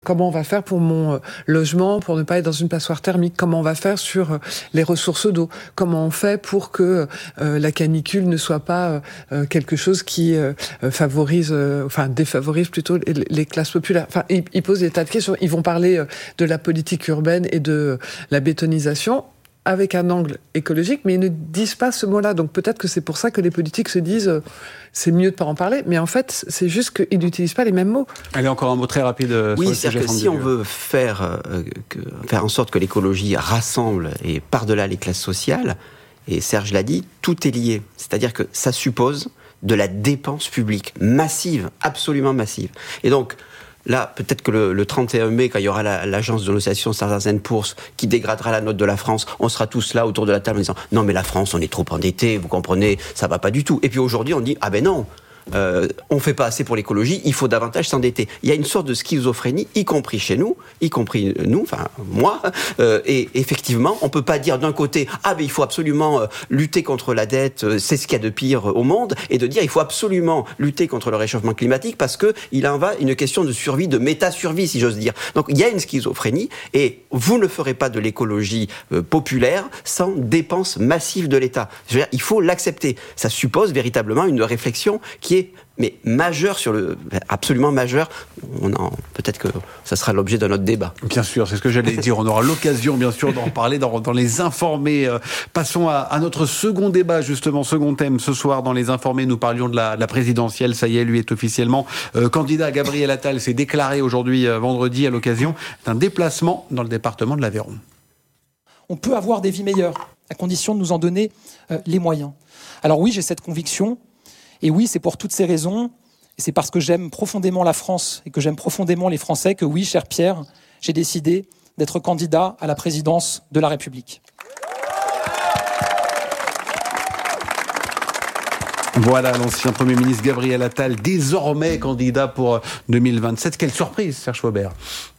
Comment on va faire pour mon logement, pour ne pas être dans une passoire thermique? Comment on va faire sur les ressources d'eau? Comment on fait pour que la canicule ne soit pas quelque chose qui défavorise plutôt les classes populaires? Enfin, ils posent des tas de questions. Ils vont parler de la politique urbaine et de la bétonisation avec un angle écologique, mais ils ne disent pas ce mot-là. Donc peut-être que c'est pour ça que les politiques se disent c'est mieux de pas en parler, mais en fait, c'est juste qu'ils n'utilisent pas les mêmes mots. Allez, encore un mot très rapide sur le sujet. C'est-à-dire que si on veut faire en sorte que l'écologie rassemble et par-delà les classes sociales, et Serge l'a dit, tout est lié. C'est-à-dire que ça suppose de la dépense publique massive, absolument massive. Et donc, là, peut-être que le 31 mai, quand il y aura l'agence de notation Standard & Poor's qui dégradera la note de la France, on sera tous là autour de la table en disant « Non, mais la France, on est trop endetté, vous comprenez, ça va pas du tout. » Et puis aujourd'hui, on dit « Ah ben non !» on fait pas assez pour l'écologie, il faut davantage s'endetter. Il y a une sorte de schizophrénie, y compris chez nous, enfin moi, et effectivement, on peut pas dire d'un côté il faut absolument lutter contre la dette, c'est ce qu'il y a de pire au monde, et de dire il faut absolument lutter contre le réchauffement climatique parce que il en va une question de survie, de méta-survie, si j'ose dire. Donc il y a une schizophrénie, et vous ne ferez pas de l'écologie populaire sans dépenses massives de l'État. Je veux dire, il faut l'accepter. Ça suppose véritablement une réflexion qui est majeur absolument majeur. Peut-être que ça sera l'objet de notre débat. Bien sûr, c'est ce que j'allais dire. On aura l'occasion, bien sûr, d'en reparler dans les informés. Passons à notre second débat, justement, second thème. Ce soir, dans les informés, nous parlions de la présidentielle. Ça y est, lui est officiellement candidat. Gabriel Attal s'est déclaré aujourd'hui, vendredi, à l'occasion d'un déplacement dans le département de l'Aveyron. On peut avoir des vies meilleures, à condition de nous en donner les moyens. Alors oui, j'ai cette conviction. Et oui, c'est pour toutes ces raisons, et c'est parce que j'aime profondément la France et que j'aime profondément les Français que oui, cher Pierre, j'ai décidé d'être candidat à la présidence de la République. Voilà l'ancien Premier ministre Gabriel Attal, désormais candidat pour 2027. Quelle surprise, Serge Faubert.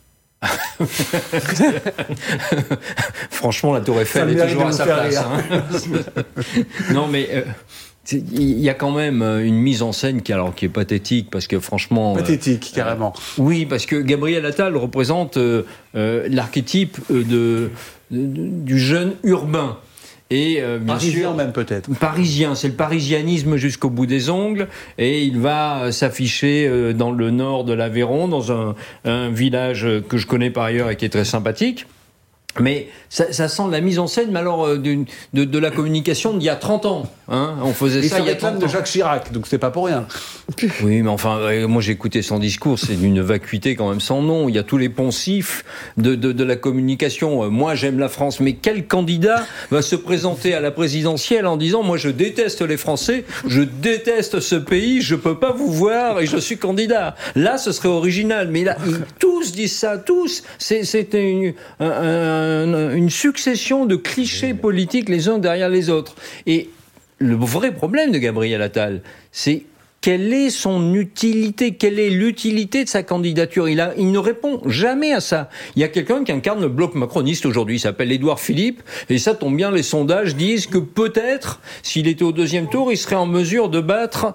Franchement, la Tour Eiffel est toujours à sa place. Non, mais... il y a quand même une mise en scène qui est pathétique, parce que franchement... Pathétique, carrément. Oui, parce que Gabriel Attal représente l'archétype du jeune urbain. Et bien parisien sûr, même peut-être. Parisien, c'est le parisianisme jusqu'au bout des ongles, et il va s'afficher dans le nord de l'Aveyron, dans un village que je connais par ailleurs et qui est très sympathique. Mais ça sent la mise en scène, mais alors de la communication d'il y a 30 ans. Hein, on faisait ça il y a 30 ans. de Jacques Chirac, donc c'est pas pour rien. Oui, mais enfin, moi j'ai écouté son discours, c'est d'une vacuité quand même sans nom. Il y a tous les poncifs de la communication. Moi j'aime la France, mais quel candidat va se présenter à la présidentielle en disant moi je déteste les Français, je déteste ce pays, je peux pas vous voir et je suis candidat. Là, ce serait original, mais là, tous disent ça, tous. C'était une succession de clichés politiques les uns derrière les autres. Et le vrai problème de Gabriel Attal, c'est quelle est son utilité, quelle est l'utilité de sa candidature. Il ne répond jamais à ça. Il y a quelqu'un qui incarne le bloc macroniste aujourd'hui, il s'appelle Édouard Philippe, et ça tombe bien, les sondages disent que peut-être, s'il était au deuxième tour, il serait en mesure de battre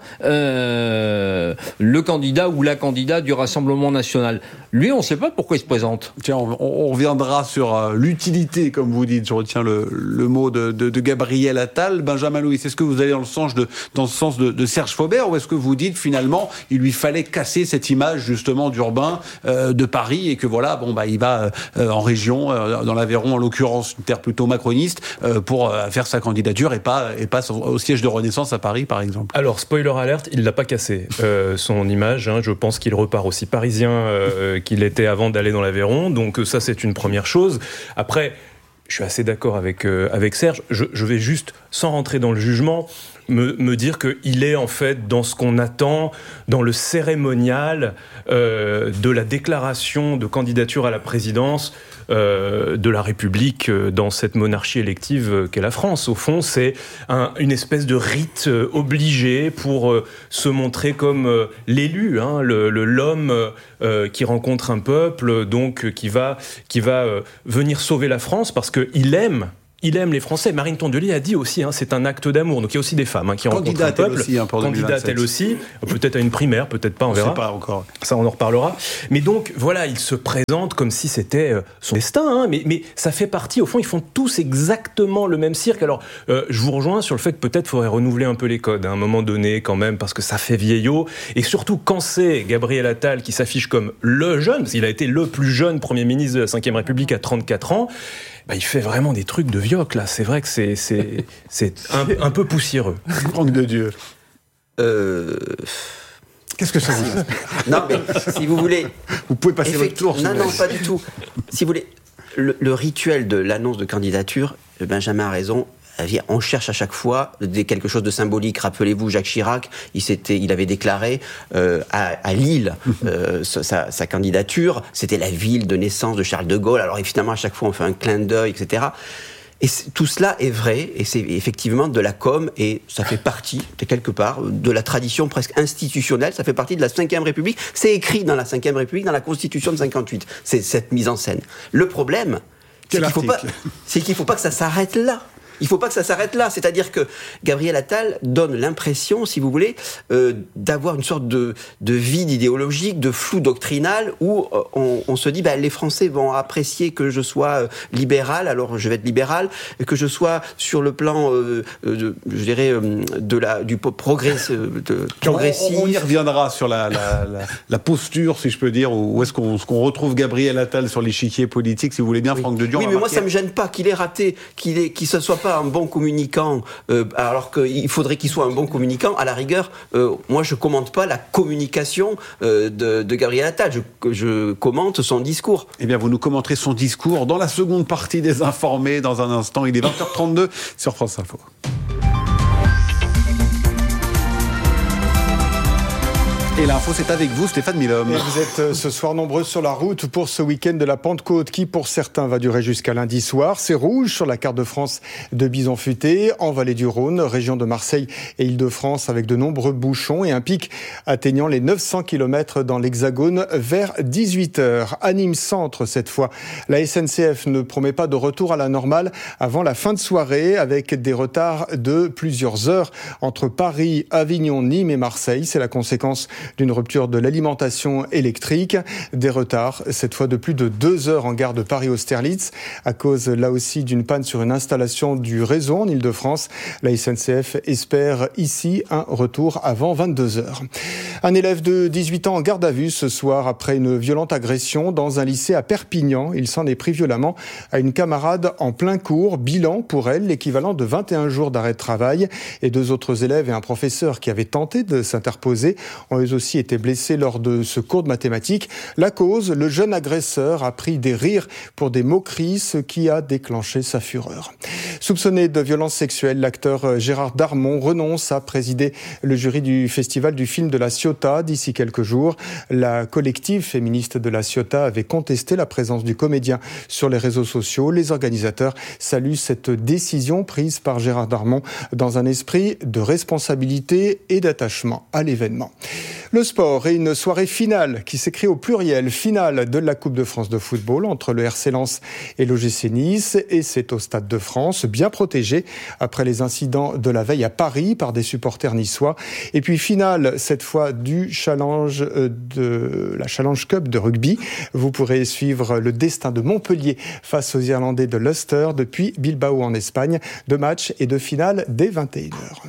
le candidat ou la candidate du Rassemblement national. Lui, on ne sait pas pourquoi il se présente. Tiens, on reviendra sur l'utilité, comme vous dites, je retiens le mot de Gabriel Attal. Benjamin Louis, est-ce que vous allez dans ce sens de Serge Faubert, ou est-ce que vous dites finalement il lui fallait casser cette image justement d'urbain de Paris, et que voilà, il va en région, dans l'Aveyron en l'occurrence, une terre plutôt macroniste, pour faire sa candidature et pas au siège de Renaissance à Paris par exemple. Alors spoiler alerte, il l'a pas cassé son image, je pense qu'il repart aussi parisien qu'il était avant d'aller dans l'Aveyron, donc ça c'est une première chose. Après, je suis assez d'accord avec Serge, je vais juste, sans rentrer dans le jugement, me dire qu'il est en fait dans ce qu'on attend, dans le cérémonial de la déclaration de candidature à la présidence de la République dans cette monarchie élective qu'est la France. Au fond, c'est une espèce de rite obligé pour se montrer comme l'élu, l'homme qui rencontre un peuple, donc qui va venir sauver la France parce qu'il aime il aime les Français. Marine Tondelier a dit aussi, c'est un acte d'amour. Donc il y a aussi des femmes qui rencontrent le peuple. Candidate elle aussi, peut-être à une primaire, peut-être pas, on verra. Je sais pas encore. Ça, on en reparlera. Mais donc voilà, il se présente comme si c'était son destin. Mais ça fait partie, au fond, ils font tous exactement le même cirque. Alors je vous rejoins sur le fait que peut-être faudrait renouveler un peu les codes à un moment donné quand même, parce que ça fait vieillot. Et surtout quand c'est Gabriel Attal qui s'affiche comme le jeune, parce qu'il a été le plus jeune Premier ministre de la Ve République à 34 ans, il fait vraiment des trucs de vioc, là. C'est vrai que c'est un peu poussiéreux. Franck de Dieu. Qu'est-ce que ça vous inspire ? Non, mais si vous voulez... Vous pouvez passer votre tour. Non, pas du tout. Si vous voulez, le rituel de l'annonce de candidature, Benjamin a raison. On cherche à chaque fois quelque chose de symbolique. Rappelez-vous, Jacques Chirac, il avait déclaré à Lille sa candidature. C'était la ville de naissance de Charles de Gaulle. Alors finalement, à chaque fois, on fait un clin d'œil, etc. Et tout cela est vrai, et c'est effectivement de la com, et ça fait partie, quelque part, de la tradition presque institutionnelle. Ça fait partie de la Ve République. C'est écrit dans la Ve République, dans la Constitution de 58. C'est cette mise en scène. Le problème, c'est qu'il ne faut pas que ça s'arrête là. Il ne faut pas que ça s'arrête là. C'est-à-dire que Gabriel Attal donne l'impression, si vous voulez, d'avoir une sorte de vide idéologique, de flou doctrinal, où on se dit les Français vont apprécier que je sois libéral, alors je vais être libéral, et que je sois sur le plan, du progressif. On y reviendra sur la posture, si je peux dire, où est-ce qu'on retrouve Gabriel Attal sur l'échiquier politique, si vous voulez bien, Franck de Dieu. Oui, mais moi, ça ne me gêne pas qu'il ait raté, qu'il ne soit pas un bon communicant, alors qu'il faudrait qu'il soit un bon communicant. À la rigueur, moi je commente pas la communication de Gabriel Attal, je commente son discours. Eh bien, vous nous commenterez son discours dans la seconde partie des Informés dans un instant. Il est 20h32 sur France Info. Et l'info, c'est avec vous, Stéphane Milhomme. Et vous êtes ce soir nombreux sur la route pour ce week-end de la Pentecôte qui, pour certains, va durer jusqu'à lundi soir. C'est rouge sur la carte de France de Bison Futé, en Vallée du Rhône, région de Marseille et Île-de-France, avec de nombreux bouchons et un pic atteignant les 900 km dans l'Hexagone vers 18h. À Nîmes Centre, cette fois, la SNCF ne promet pas de retour à la normale avant la fin de soirée, avec des retards de plusieurs heures entre Paris, Avignon, Nîmes et Marseille. C'est la conséquence d'une rupture de l'alimentation électrique. Des retards, cette fois de plus de 2 heures en gare de Paris-Austerlitz, à cause là aussi d'une panne sur une installation du réseau en Île-de-France. La SNCF espère ici un retour avant 22 heures. Un élève de 18 ans en garde à vue ce soir après une violente agression dans un lycée à Perpignan. Il s'en est pris violemment à une camarade en plein cours. Bilan pour elle, l'équivalent de 21 jours d'arrêt de travail. Et 2 autres élèves et un professeur qui avaient tenté de s'interposer ont eux aussi été blessés lors de ce cours de mathématiques. La cause, le jeune agresseur a pris des rires pour des moqueries, ce qui a déclenché sa fureur. Soupçonné de violences sexuelles, l'acteur Gérard Darmon renonce à présider le jury du Festival du film de la Ciotat d'ici quelques jours. La collective féministe de la Ciotat avait contesté la présence du comédien sur les réseaux sociaux. Les organisateurs saluent cette décision prise par Gérard Darmon dans un esprit de responsabilité et d'attachement à l'événement. Le sport et une soirée finale qui s'écrit au pluriel, finale de la Coupe de France de football entre le RC Lens et l'OGC Nice, et c'est au Stade de France, bien protégé après les incidents de la veille à Paris par des supporters niçois. Et puis finale, cette fois du challenge de la Challenge Cup de rugby. Vous pourrez suivre le destin de Montpellier face aux Irlandais de Leicester depuis Bilbao en Espagne. 2 matchs et 2 finales dès 21h.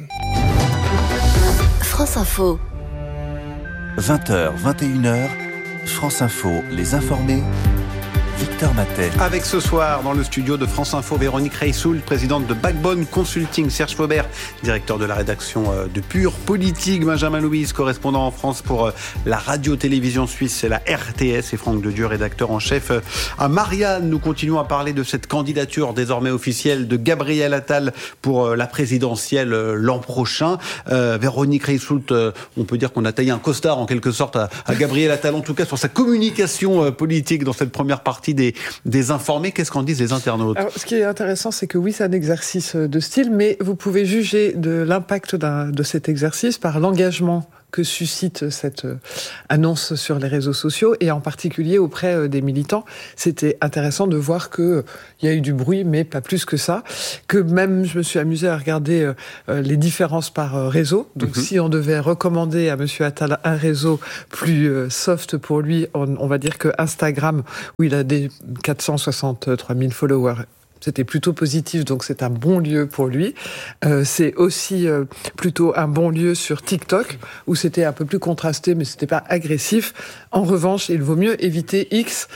France Info. 20h, 21h, France Info, les Informés, Victor Matet. Avec ce soir, dans le studio de France Info, Véronique Reissoul, présidente de Backbone Consulting, Serge Faubert, directeur de la rédaction de Pure Politique, Benjamin Louise, correspondant en France pour la radio-télévision suisse et la RTS, et Franck de Dieu, rédacteur en chef à Marianne. Nous continuons à parler de cette candidature désormais officielle de Gabriel Attal pour la présidentielle l'an prochain. Véronique Reissoul, on peut dire qu'on a taillé un costard en quelque sorte à Gabriel Attal, en tout cas sur sa communication politique dans cette première partie des Informés. Qu'est-ce qu'en disent les internautes ? Alors, ce qui est intéressant, c'est que oui, c'est un exercice de style, mais vous pouvez juger de l'impact de cet exercice par l'engagement que suscite cette annonce sur les réseaux sociaux, et en particulier auprès des militants. C'était intéressant de voir qu'il y a eu du bruit, mais pas plus que ça. Que même, je me suis amusée à regarder les différences par réseau. Donc, si on devait recommander à M. Attal un réseau plus soft pour lui, on va dire que Instagram, où il a des 463 000 followers, c'était plutôt positif, donc c'est un bon lieu pour lui. C'est aussi plutôt un bon lieu sur TikTok, où c'était un peu plus contrasté, mais c'était pas agressif. En revanche, il vaut mieux éviter X,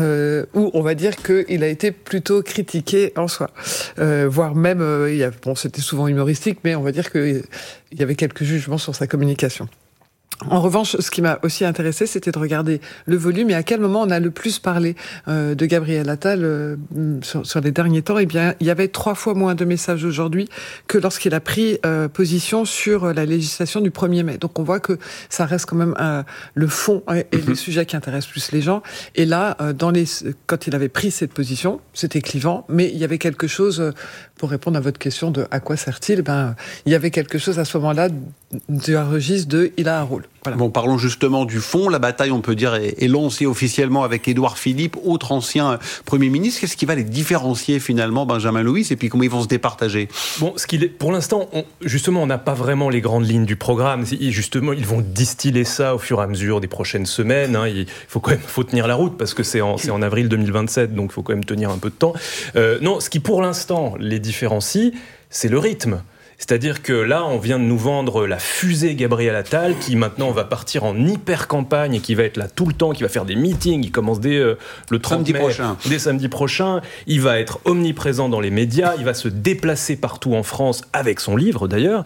où on va dire qu'il a été plutôt critiqué en soi. Voire même, c'était souvent humoristique, mais on va dire qu'il y avait quelques jugements sur sa communication. En revanche, ce qui m'a aussi intéressé, c'était de regarder le volume et à quel moment on a le plus parlé de Gabriel Attal sur les derniers temps. Eh bien, il y avait 3 fois moins de messages aujourd'hui que lorsqu'il a pris position sur la législation du 1er mai. Donc on voit que ça reste quand même le fond et les sujets qui intéressent plus les gens. Et là, quand il avait pris cette position, c'était clivant, mais il y avait quelque chose, pour répondre à votre question de à quoi sert-il, il y avait quelque chose à ce moment-là d'un registre de il a un rôle. Voilà. Bon, parlons justement du fond. La bataille, on peut dire, est lancée officiellement avec Édouard Philippe, autre ancien Premier ministre. Qu'est-ce qui va les différencier finalement, Benjamin Louis, et puis comment ils vont se départager? Bon, pour l'instant, on n'a pas vraiment les grandes lignes du programme. Justement, ils vont distiller ça au fur et à mesure des prochaines semaines. Il faut tenir la route parce que c'est en avril 2027, donc il faut quand même tenir un peu de temps. Non, ce qui pour l'instant les différencie, c'est le rythme. C'est-à-dire que là, on vient de nous vendre la fusée Gabriel Attal, qui maintenant va partir en hyper-campagne et qui va être là tout le temps, qui va faire des meetings, il commence dès le 30 mai, dès samedi prochain. Il va être omniprésent dans les médias, il va se déplacer partout en France, avec son livre d'ailleurs.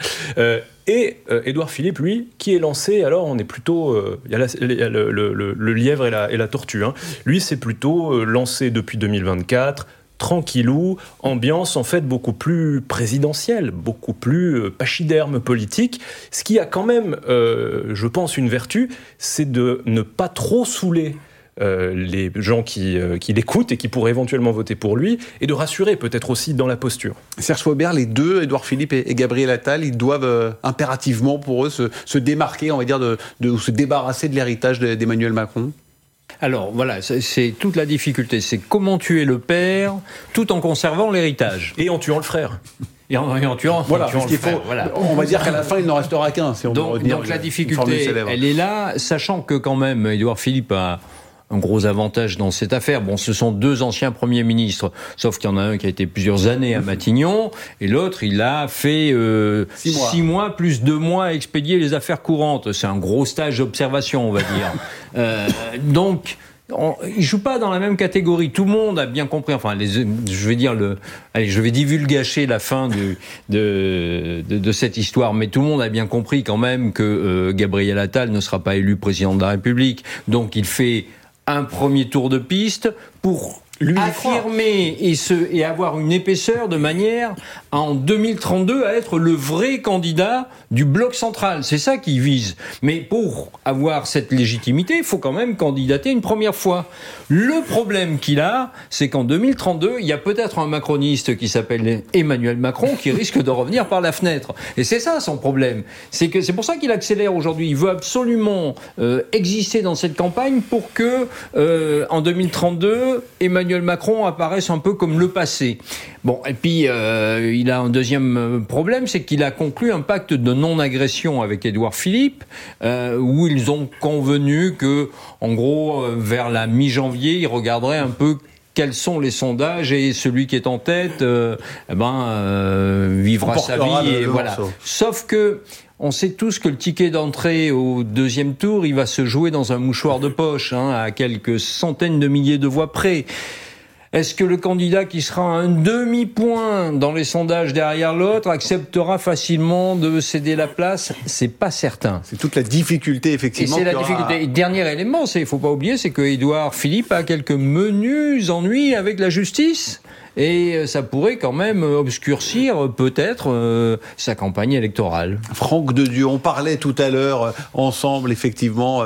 Et Édouard Philippe, lui, qui est lancé, alors on est plutôt... Il y a le lièvre et la tortue. Lui, c'est plutôt lancé depuis 2024, tranquillou, ambiance en fait beaucoup plus présidentielle, beaucoup plus pachyderme politique, ce qui a quand même, je pense, une vertu, c'est de ne pas trop saouler les gens qui l'écoutent et qui pourraient éventuellement voter pour lui, et de rassurer peut-être aussi dans la posture. Serge Faubert, les deux, Édouard Philippe et Gabriel Attal, ils doivent impérativement pour eux se démarquer, on va dire, ou se débarrasser de l'héritage d'Emmanuel Macron. Alors voilà, c'est toute la difficulté, c'est comment tuer le père tout en conservant l'héritage. Et en tuant le frère. Et en tuant, voilà, parce qu'il faut, voilà. On va dire qu'à la fin, il n'en restera qu'un. Si on donc la difficulté, elle est là, sachant que quand même, Édouard Philippe a un gros avantage dans cette affaire. Bon, ce sont 2 anciens premiers ministres, sauf qu'il y en a un qui a été plusieurs années à Matignon, et l'autre, il a fait 6 mois plus 2 mois à expédier les affaires courantes. C'est un gros stage d'observation, on va dire. Donc, ils jouent pas dans la même catégorie. Tout le monde a bien compris. Enfin, je vais divulgacher la fin de cette histoire, mais tout le monde a bien compris quand même que Gabriel Attal ne sera pas élu président de la République. Donc, il fait un premier tour de piste pour lui affirmer et avoir une épaisseur de manière en 2032 à être le vrai candidat du bloc central. C'est ça qu'il vise. Mais pour avoir cette légitimité, il faut quand même candidater une première fois. Le problème qu'il a, c'est qu'en 2032, il y a peut-être un macroniste qui s'appelle Emmanuel Macron qui risque de revenir par la fenêtre. Et c'est ça son problème. C'est pour ça qu'il accélère aujourd'hui. Il veut absolument exister dans cette campagne pour que en 2032, Emmanuel Macron apparaisse un peu comme le passé. Bon, et puis il a un deuxième problème, c'est qu'il a conclu un pacte de non-agression avec Édouard Philippe, où ils ont convenu que, en gros, vers la mi-janvier, ils regarderaient un peu quels sont les sondages, et celui qui est en tête, vivra sa vie. Et voilà. Sauf que on sait tous que le ticket d'entrée au 2e tour, il va se jouer dans un mouchoir de poche, à quelques centaines de milliers de voix près. Est-ce que le candidat qui sera à un demi-point dans les sondages derrière l'autre acceptera facilement de céder la place? C'est pas certain. C'est toute la difficulté, effectivement. Et c'est la difficulté. Et dernier élément, il faut pas oublier, c'est que Édouard Philippe a quelques menus ennuis avec la justice. et ça pourrait quand même obscurcir peut-être sa campagne électorale. Franck Dedieu, on parlait tout à l'heure ensemble effectivement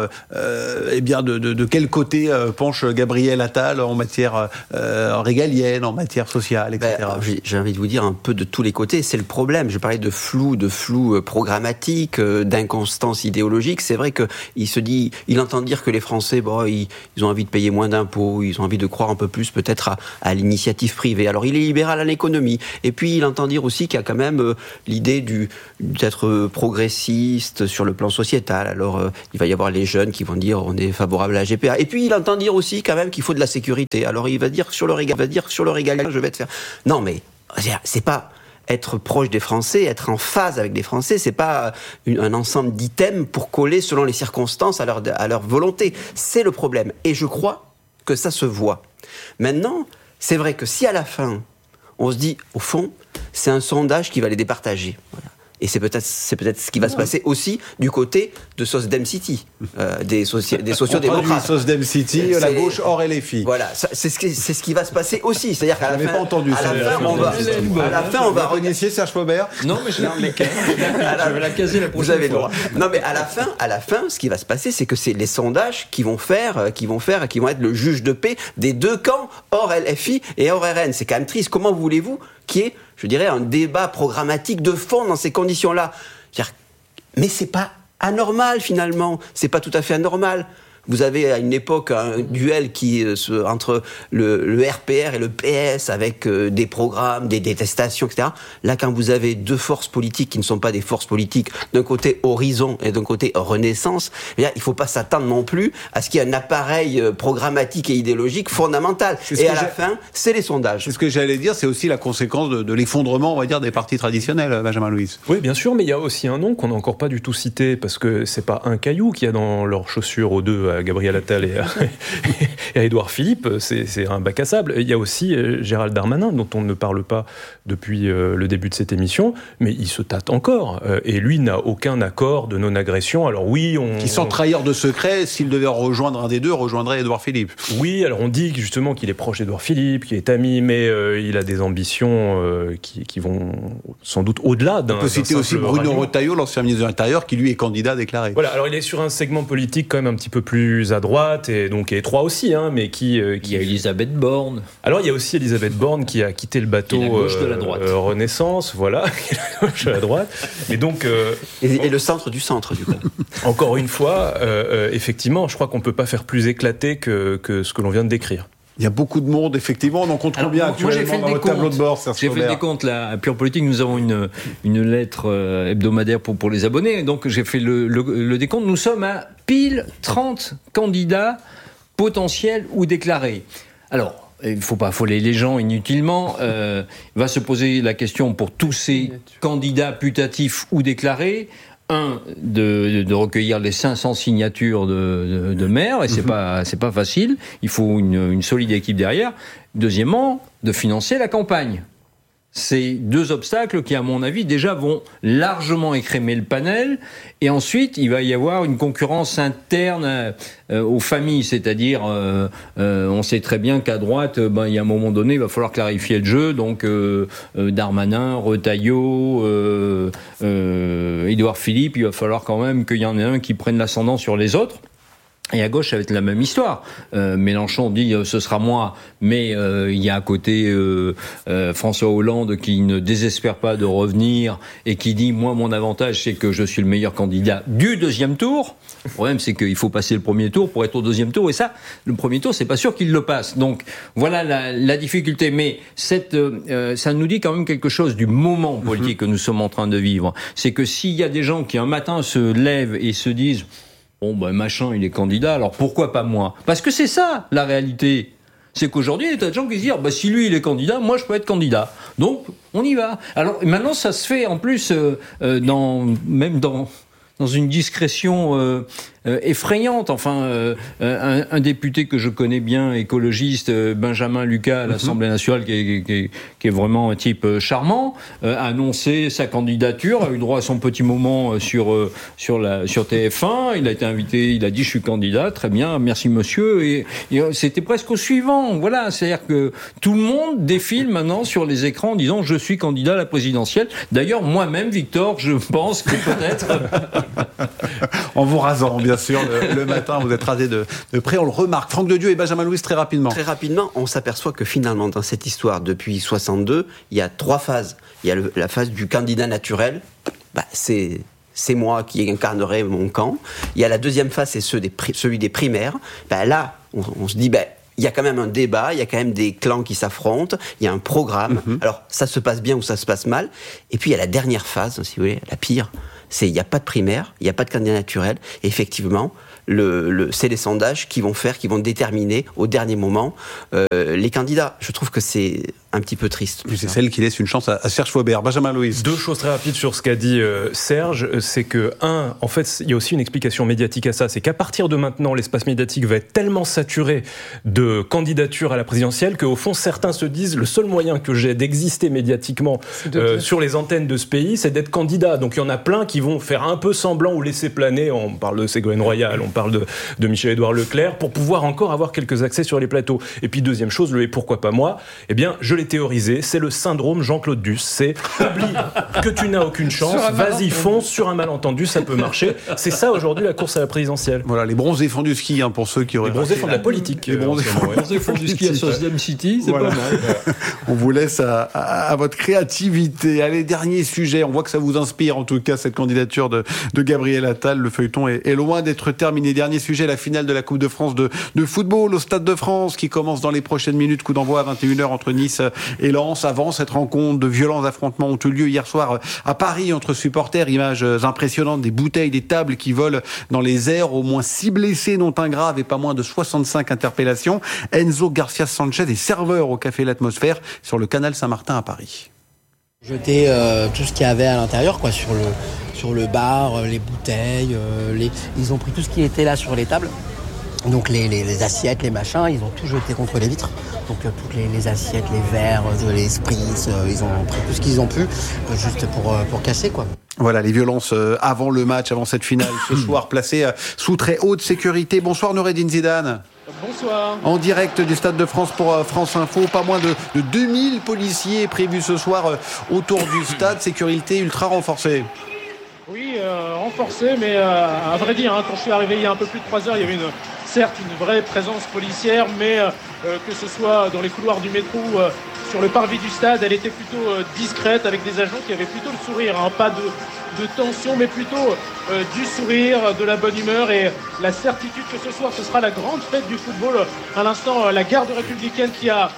de quel côté penche Gabriel Attal en matière régalienne, en matière sociale, etc. J'ai envie de vous dire un peu de tous les côtés, c'est le problème. Je parlais de flou programmatique, d'inconstance idéologique. C'est vrai qu'il entend dire que les Français, ils ont envie de payer moins d'impôts, ils ont envie de croire un peu plus peut-être à l'initiative privée. Alors il est libéral à l'économie. Et puis il entend dire aussi qu'il y a quand même l'idée d'être progressiste sur le plan sociétal. Alors il va y avoir les jeunes qui vont dire on est favorable à la GPA. Et puis il entend dire aussi quand même qu'il faut de la sécurité. Alors il va dire sur le régalien, je vais te faire. Non mais c'est pas être proche des Français, être en phase avec les Français, c'est pas un ensemble d'items pour coller selon les circonstances à leur volonté. C'est le problème. Et je crois que ça se voit. Maintenant, c'est vrai que si à la fin, on se dit, au fond, c'est un sondage qui va les départager. Voilà. Et c'est peut-être ce qui va se passer aussi du côté de Sosdem City, des sociodémocrates. Sosdem City, la gauche hors LFI. Voilà, c'est ce qui va se passer aussi. C'est-à-dire qu'à la fin, pas entendu à la fin, on va remercier Serge Faubert. Non, mais je vais la caser la prochaine fois. Vous avez le droit. Non, mais à la fin, ce qui va se passer, c'est que c'est les sondages qui vont être le juge de paix des deux camps, hors LFI et hors RN. C'est quand même triste. Comment voulez-vous qu'il y ait, je dirais, un débat programmatique de fond dans ces conditions-là? Mais c'est pas anormal, finalement. C'est pas tout à fait anormal. Vous avez à une époque un duel entre le RPR et le PS avec des programmes, des détestations, etc. Là, quand vous avez deux forces politiques qui ne sont pas des forces politiques, d'un côté Horizon et d'un côté Renaissance, il ne faut pas s'attendre non plus à ce qu'il y ait un appareil programmatique et idéologique fondamental. Et à la fin, c'est les sondages. C'est ce que j'allais dire, c'est aussi la conséquence de l'effondrement, on va dire, des partis traditionnels, Benjamin Louis. Oui, bien sûr, mais il y a aussi un nom qu'on n'a encore pas du tout cité, parce que c'est pas un caillou qu'il y a dans leurs chaussures aux deux, à Gabriel Attal et à Édouard Philippe, c'est un bac à sable. Il y a aussi Gérald Darmanin, dont on ne parle pas depuis le début de cette émission, mais il se tâte encore. Et lui n'a aucun accord de non-agression. Alors oui, qui sans trahir de secret, s'il devait rejoindre un des deux, rejoindrait Édouard Philippe. Oui, alors on dit justement qu'il est proche d'Édouard Philippe, qu'il est ami, mais il a des ambitions qui vont sans doute au-delà d'un. On peut citer aussi Bruno Retailleau, l'ancien ministre de l'Intérieur, qui lui est candidat déclaré. Voilà, alors il est sur un segment politique quand même un petit peu plus à droite et donc étroit aussi, mais qui. Il y a Elisabeth Borne. Alors il y a aussi Elisabeth Borne qui a quitté le bateau de la droite. Renaissance, voilà, la gauche de la droite. Mais donc et le centre du centre du coup. Encore une fois, effectivement, je crois qu'on peut pas faire plus éclaté que ce que l'on vient de décrire. Il y a beaucoup de monde, effectivement. On en compte combien actuellement dans votre tableau de bord, Serge Faubert ? J'ai fait des comptes, là. À Pure Politique, nous avons une lettre hebdomadaire pour les abonnés. Donc, j'ai fait le décompte. Nous sommes à pile 30 candidats potentiels ou déclarés. Alors, il ne faut pas affoler les gens inutilement. Va se poser la question pour tous ces candidats putatifs ou déclarés. De recueillir les 500 signatures de maires, et c'est pas facile. Il faut une solide équipe derrière. Deuxièmement, de financer la campagne. C'est deux obstacles qui, à mon avis, déjà vont largement écrémer le panel. Et ensuite, il va y avoir une concurrence interne aux familles. C'est-à-dire, on sait très bien qu'à droite, il y a un moment donné, il va falloir clarifier le jeu. Donc, Darmanin, Retailleau, Édouard Philippe, il va falloir quand même qu'il y en ait un qui prenne l'ascendant sur les autres. Et à gauche, ça va être la même histoire. Mélenchon dit ce sera moi, mais il y a à côté François Hollande qui ne désespère pas de revenir et qui dit moi mon avantage c'est que je suis le meilleur candidat du deuxième tour. Le problème c'est qu'il faut passer le premier tour pour être au deuxième tour, et ça, le premier tour c'est pas sûr qu'il le passe. Donc voilà la difficulté. Mais ça nous dit quand même quelque chose du moment politique que nous sommes en train de vivre. C'est que s'il y a des gens qui un matin se lèvent et se disent bon, machin, il est candidat, alors pourquoi pas moi ? Parce que c'est ça, la réalité. C'est qu'aujourd'hui, il y a des tas de gens qui se disent si lui, il est candidat, moi, je peux être candidat. Donc, on y va. Alors, maintenant, ça se fait, en plus, même dans une discrétion effrayante. Enfin, un député que je connais bien, écologiste, Benjamin Lucas, à l'Assemblée nationale, qui est vraiment un type charmant, a annoncé sa candidature, a eu droit à son petit moment sur TF1. Il a été invité, il a dit je suis candidat, très bien, merci monsieur. Et c'était presque au suivant. Voilà, c'est-à-dire que tout le monde défile maintenant sur les écrans en disant je suis candidat à la présidentielle. D'ailleurs, moi-même, Victor, je pense que peut-être... En vous rasant, bien sûr, le matin, vous êtes rasé de près, on le remarque. Franck Dedieu et Benjamin Louis, très rapidement. Très rapidement, on s'aperçoit que finalement, dans cette histoire, depuis 62, il y a 3 phases. Il y a la phase du candidat naturel, c'est moi qui incarnerai mon camp. Il y a la deuxième phase, c'est celui des primaires. Là, on se dit... il y a quand même un débat, il y a quand même des clans qui s'affrontent, il y a un programme. Alors, ça se passe bien ou ça se passe mal. Et puis, il y a la dernière phase, si vous voulez, la pire, c'est il n'y a pas de primaire, il n'y a pas de candidat naturel. Et effectivement, c'est les sondages qui vont déterminer au dernier moment les candidats. Je trouve que c'est un petit peu triste. C'est celle qui laisse une chance à Serge Faubert. Benjamin Louis. 2 choses très rapides sur ce qu'a dit Serge. C'est que, en fait, il y a aussi une explication médiatique à ça. C'est qu'à partir de maintenant, l'espace médiatique va être tellement saturé de candidatures à la présidentielle qu'au fond, certains se disent le seul moyen que j'ai d'exister médiatiquement sur les antennes de ce pays, c'est d'être candidat. Donc il y en a plein qui vont faire un peu semblant ou laisser planer. On parle de Ségolène Royal, on parle de Michel-Édouard Leclerc, pour pouvoir encore avoir quelques accès sur les plateaux. Et puis deuxième chose, et pourquoi pas moi, je l'ai théorisé, c'est le syndrome Jean-Claude Duss. C'est oublie que tu n'as aucune chance, vas-y fonce sur un malentendu, ça peut marcher. C'est ça aujourd'hui la course à la présidentielle. Voilà, les bronzés font du ski, pour ceux qui auraient... Les bronzés font de la politique. Les bronzés font du ski à Sosdem City, c'est pas mal. On vous laisse à votre créativité. Allez, dernier sujet, on voit que ça vous inspire en tout cas cette candidature de Gabriel Attal. Le feuilleton est loin d'être terminé. Dernier sujet, la finale de la Coupe de France de football au Stade de France qui commence dans les prochaines minutes. Coup d'envoi à 21h entre Nice et Lens. Avant cette rencontre, de violents affrontements ont eu lieu hier soir à Paris entre supporters. Images impressionnantes, des bouteilles, des tables qui volent dans les airs. Au moins 6 blessés, dont un grave, et pas moins de 65 interpellations. Enzo Garcia Sanchez est serveur au Café L'Atmosphère sur le canal Saint-Martin à Paris. Jeter tout ce qu'il y avait à l'intérieur, sur le bar, les bouteilles, ils ont pris tout ce qui était là sur les tables. Donc les assiettes, les machins, ils ont tout jeté contre les vitres. Donc toutes les assiettes, les verres, les spritz, ils ont pris tout ce qu'ils ont pu, juste pour casser, quoi. Voilà, les violences avant le match, avant cette finale, ce soir, placées sous très haute sécurité. Bonsoir Noureddine Zidane. Bonsoir. En direct du Stade de France pour France Info, pas moins de 2000 policiers prévus ce soir autour du stade, sécurité ultra renforcée. Oui, renforcée, mais à vrai dire, quand je suis arrivé il y a un peu plus de 3 heures, il y avait certes une vraie présence policière, mais que ce soit dans les couloirs du métro ou sur le parvis du stade, elle était plutôt discrète, avec des agents qui avaient plutôt le sourire, pas de tension, mais plutôt du sourire, de la bonne humeur et la certitude que ce soir ce sera la grande fête du football. À l'instant, la garde républicaine qui a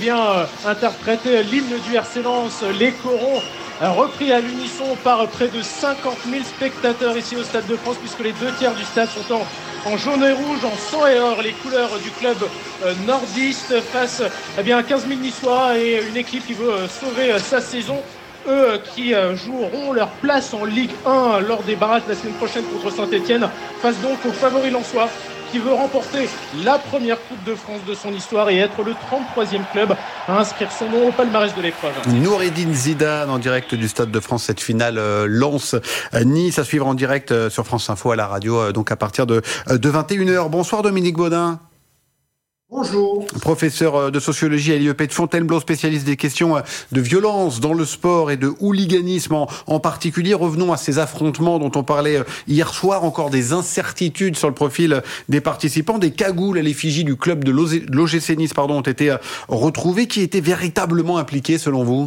interprété l'hymne du RC Lens, les corons, repris à l'unisson par près de 50 000 spectateurs ici au Stade de France, puisque les 2/3 du stade sont en jaune et rouge, en sang et or, les couleurs du club nordiste face à 15 000 Niçois et une équipe qui veut sauver sa saison. Eux qui joueront leur place en Ligue 1 lors des barrages la semaine prochaine contre Saint-Etienne, face donc aux favoris lensois, qui veut remporter la première Coupe de France de son histoire et être le 33e club à inscrire son nom au palmarès de l'épreuve. Noureddine Zidane en direct du Stade de France, cette finale Lens-Nice à suivre en direct sur France Info à la radio, donc à partir de 21h. Bonsoir Dominique Baudin. Bonjour. Professeur de sociologie à l'IEP de Fontainebleau, spécialiste des questions de violence dans le sport et de hooliganisme en particulier. Revenons à ces affrontements dont on parlait hier soir, encore des incertitudes sur le profil des participants. Des cagoules à l'effigie du club de l'OGC Nice ont été retrouvées. Qui étaient véritablement impliqués selon vous ?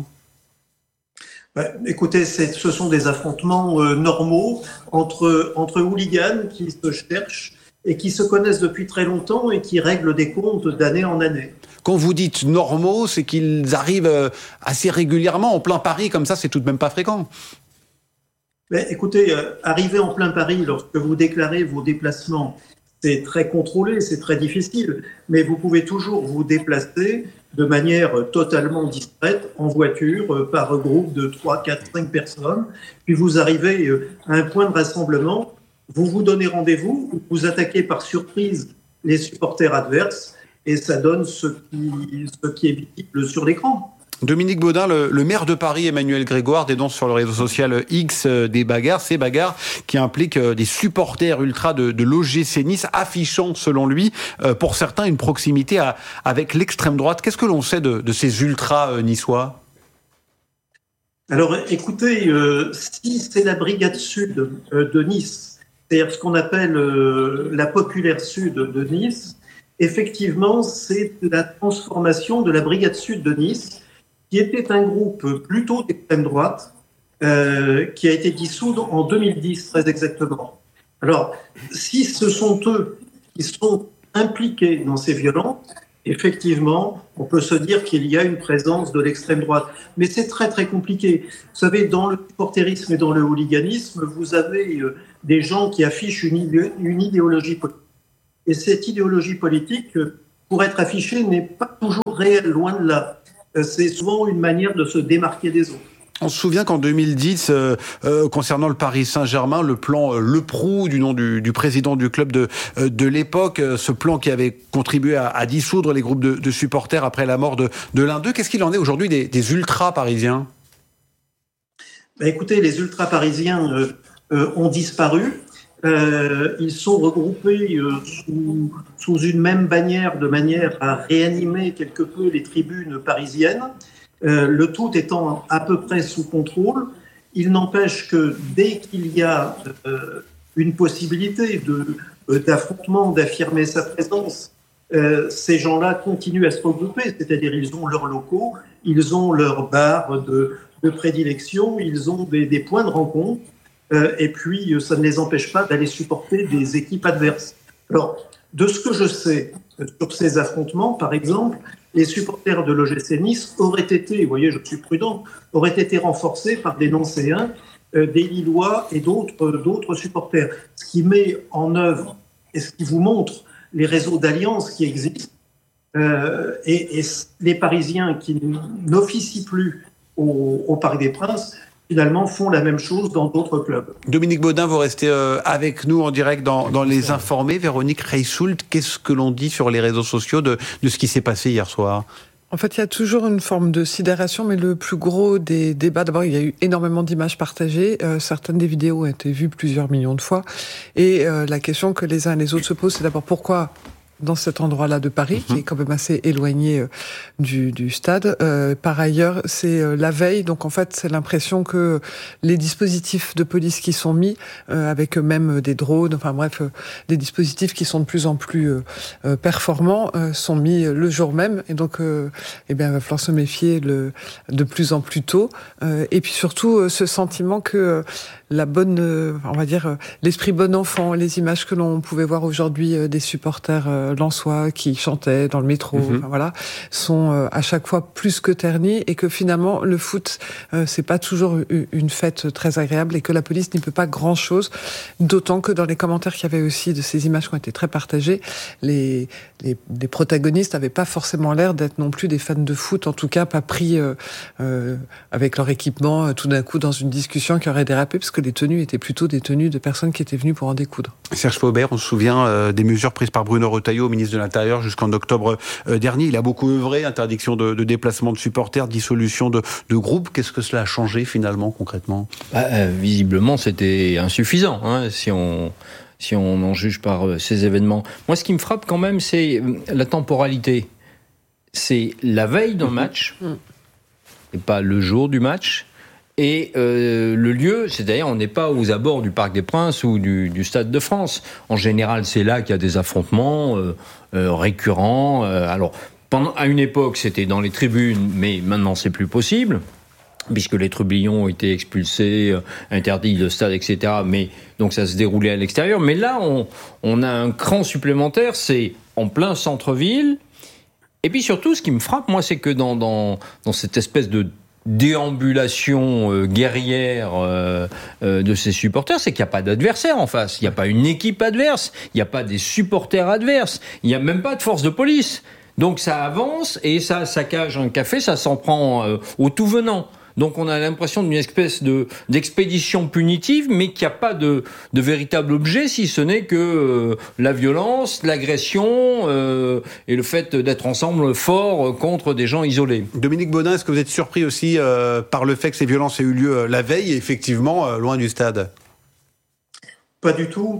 Écoutez, ce sont des affrontements normaux entre hooligans qui se cherchent et qui se connaissent depuis très longtemps et qui règlent des comptes d'année en année. Quand vous dites normaux, c'est qu'ils arrivent assez régulièrement en plein Paris, comme ça, c'est tout de même pas fréquent. Mais écoutez, arriver en plein Paris lorsque vous déclarez vos déplacements, c'est très contrôlé, c'est très difficile, mais vous pouvez toujours vous déplacer de manière totalement discrète, en voiture, par groupe de 3, 4, 5 personnes, puis vous arrivez à un point de rassemblement. vous vous donnez rendez-vous, vous attaquez par surprise les supporters adverses et ça donne ce qui est visible sur l'écran. Dominique Baudin, le maire de Paris, Emmanuel Grégoire, dénonce sur le réseau social X des bagarres, ces bagarres qui impliquent des supporters ultra de l'OGC Nice, affichant, selon lui, pour certains, une proximité avec l'extrême droite. Qu'est-ce que l'on sait de ces ultras niçois ? Alors, écoutez, si c'est la brigade sud de Nice, c'est-à-dire ce qu'on appelle la populaire sud de Nice, effectivement, c'est la transformation de la brigade sud de Nice, qui était un groupe plutôt d'extrême droite, qui a été dissout en 2010, très exactement. Alors, si ce sont eux qui sont impliqués dans ces violences, effectivement, on peut se dire qu'il y a une présence de l'extrême droite. Mais c'est très, très compliqué. Vous savez, dans le supporterisme et dans le hooliganisme, vous avez des gens qui affichent une idéologie politique. Et cette idéologie politique, pour être affichée, n'est pas toujours réelle, loin de là. C'est souvent une manière de se démarquer des autres. On se souvient qu'en 2010, concernant le Paris Saint-Germain, le plan Le Prou, du nom du président du club de l'époque, ce plan qui avait contribué à dissoudre les groupes de supporters après la mort de l'un d'eux. Qu'est-ce qu'il en est aujourd'hui des ultras parisiens ? Écoutez, les ultras parisiens ont disparu. Ils sont regroupés sous une même bannière, de manière à réanimer quelque peu les tribunes parisiennes, le tout étant à peu près sous contrôle. Il n'empêche que dès qu'il y a une possibilité d'affrontement, d'affirmer sa présence, ces gens-là continuent à se regrouper, c'est-à-dire ils ont leurs locaux, ils ont leurs bars de prédilection, ils ont des points de rencontre. Et puis, ça ne les empêche pas d'aller supporter des équipes adverses. Alors, de ce que je sais sur ces affrontements, par exemple, les supporters de l'OGC Nice auraient été, vous voyez, je suis prudent, auraient été renforcés par des Nancéens, des Lillois et d'autres supporters. Ce qui met en œuvre et ce qui vous montre les réseaux d'alliances qui existent et les Parisiens qui n'officient plus au Parc des Princes, finalement, font la même chose dans d'autres clubs. Dominique Baudin, vous restez avec nous en direct dans Les Informés. Véronique Reissoult, qu'est-ce que l'on dit sur les réseaux sociaux de ce qui s'est passé hier soir ? En fait, il y a toujours une forme de sidération, mais le plus gros des débats, d'abord, il y a eu énormément d'images partagées. Certaines des vidéos ont été vues plusieurs millions de fois. Et la question que les uns et les autres se posent, c'est d'abord pourquoi dans cet endroit-là de Paris, qui est quand même assez éloigné du stade. Par ailleurs, c'est la veille, donc en fait, c'est l'impression que les dispositifs de police qui sont mis, avec même des drones, enfin bref, des dispositifs qui sont de plus en plus performants, sont mis le jour même, et donc, eh bien, il va falloir se méfier de plus en plus tôt. Et puis surtout, ce sentiment que la bonne, on va dire, l'esprit bon enfant, les images que l'on pouvait voir aujourd'hui des supporters lensois qui chantaient dans le métro, enfin, voilà, sont à chaque fois plus que ternis, et que finalement le foot c'est pas toujours une fête très agréable et que la police n'y peut pas grand chose, d'autant que dans les commentaires qu'il y avait aussi de ces images qui ont été très partagées, les protagonistes n'avaient pas forcément l'air d'être non plus des fans de foot, en tout cas pas pris avec leur équipement tout d'un coup dans une discussion qui aurait dérapé, parce que les tenues étaient plutôt des tenues de personnes qui étaient venues pour en découdre. Serge Faubert, on se souvient des mesures prises par Bruno Retailleau, ministre de l'Intérieur, jusqu'en octobre dernier. Il a beaucoup œuvré, interdiction de déplacement de supporters, dissolution de groupes. Qu'est-ce que cela a changé finalement, concrètement ? Visiblement, c'était insuffisant, hein, si on en juge par ces événements. Moi, ce qui me frappe quand même, c'est la temporalité. C'est la veille d'un match, et pas le jour du match. Et le lieu, c'est-à-dire on n'est pas aux abords du Parc des Princes ou du Stade de France. En général, c'est là qu'il y a des affrontements récurrents. Alors, à une époque, c'était dans les tribunes, mais maintenant, c'est plus possible, puisque les trublions ont été expulsés, interdits de stade, etc. Mais donc, ça se déroulait à l'extérieur. Mais là, on a un cran supplémentaire, c'est en plein centre-ville. Et puis surtout, ce qui me frappe, moi, c'est que dans cette espèce de déambulation guerrière de ces supporters, c'est qu'il n'y a pas d'adversaire en face. Il n'y a pas une équipe adverse, il n'y a pas des supporters adverses, il n'y a même pas de force de police. Donc ça avance et ça saccage un café, ça s'en prend au tout venant. Donc on a l'impression d'une espèce d'expédition punitive, mais qu'il n'y a pas de véritable objet, si ce n'est que la violence, l'agression et le fait d'être ensemble fort contre des gens isolés. Dominique Baudin, est-ce que vous êtes surpris aussi par le fait que ces violences aient eu lieu la veille, effectivement, loin du stade ? Pas du tout.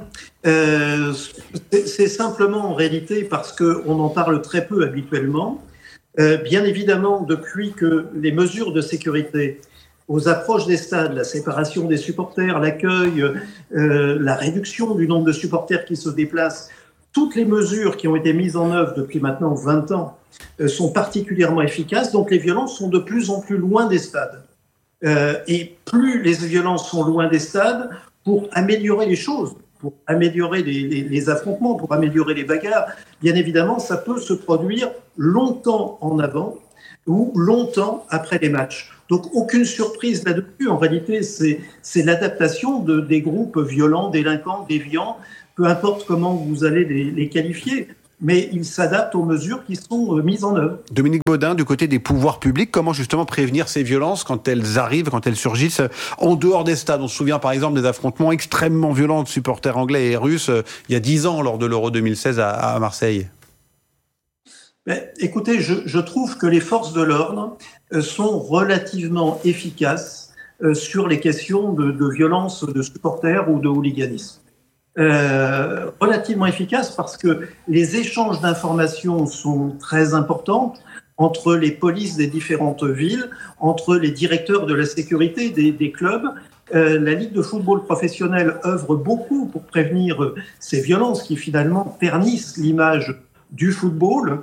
C'est simplement en réalité parce qu'on en parle très peu habituellement. Bien évidemment, depuis que les mesures de sécurité aux approches des stades, la séparation des supporters, l'accueil, la réduction du nombre de supporters qui se déplacent, toutes les mesures qui ont été mises en œuvre depuis maintenant 20 ans sont particulièrement efficaces. Donc les violences sont de plus en plus loin des stades. Et plus les violences sont loin des stades, pour améliorer les choses, pour améliorer les affrontements, pour améliorer les bagarres, bien évidemment, ça peut se produire longtemps en avant ou longtemps après les matchs. Donc, aucune surprise là-dessus. En réalité, c'est l'adaptation des groupes violents, délinquants, déviants, peu importe comment vous allez les qualifier. Mais ils s'adaptent aux mesures qui sont mises en œuvre. Dominique Baudin, du côté des pouvoirs publics, comment justement prévenir ces violences quand elles arrivent, quand elles surgissent en dehors des stades ? On se souvient par exemple des affrontements extrêmement violents de supporters anglais et russes il y a 10 ans lors de l'Euro 2016 à Marseille. Écoutez, je trouve que les forces de l'ordre sont relativement efficaces sur les questions de violence de supporters ou de hooliganisme. Relativement efficace parce que les échanges d'informations sont très importants entre les polices des différentes villes, entre les directeurs de la sécurité des clubs. La Ligue de football professionnel œuvre beaucoup pour prévenir ces violences qui finalement ternissent l'image du football,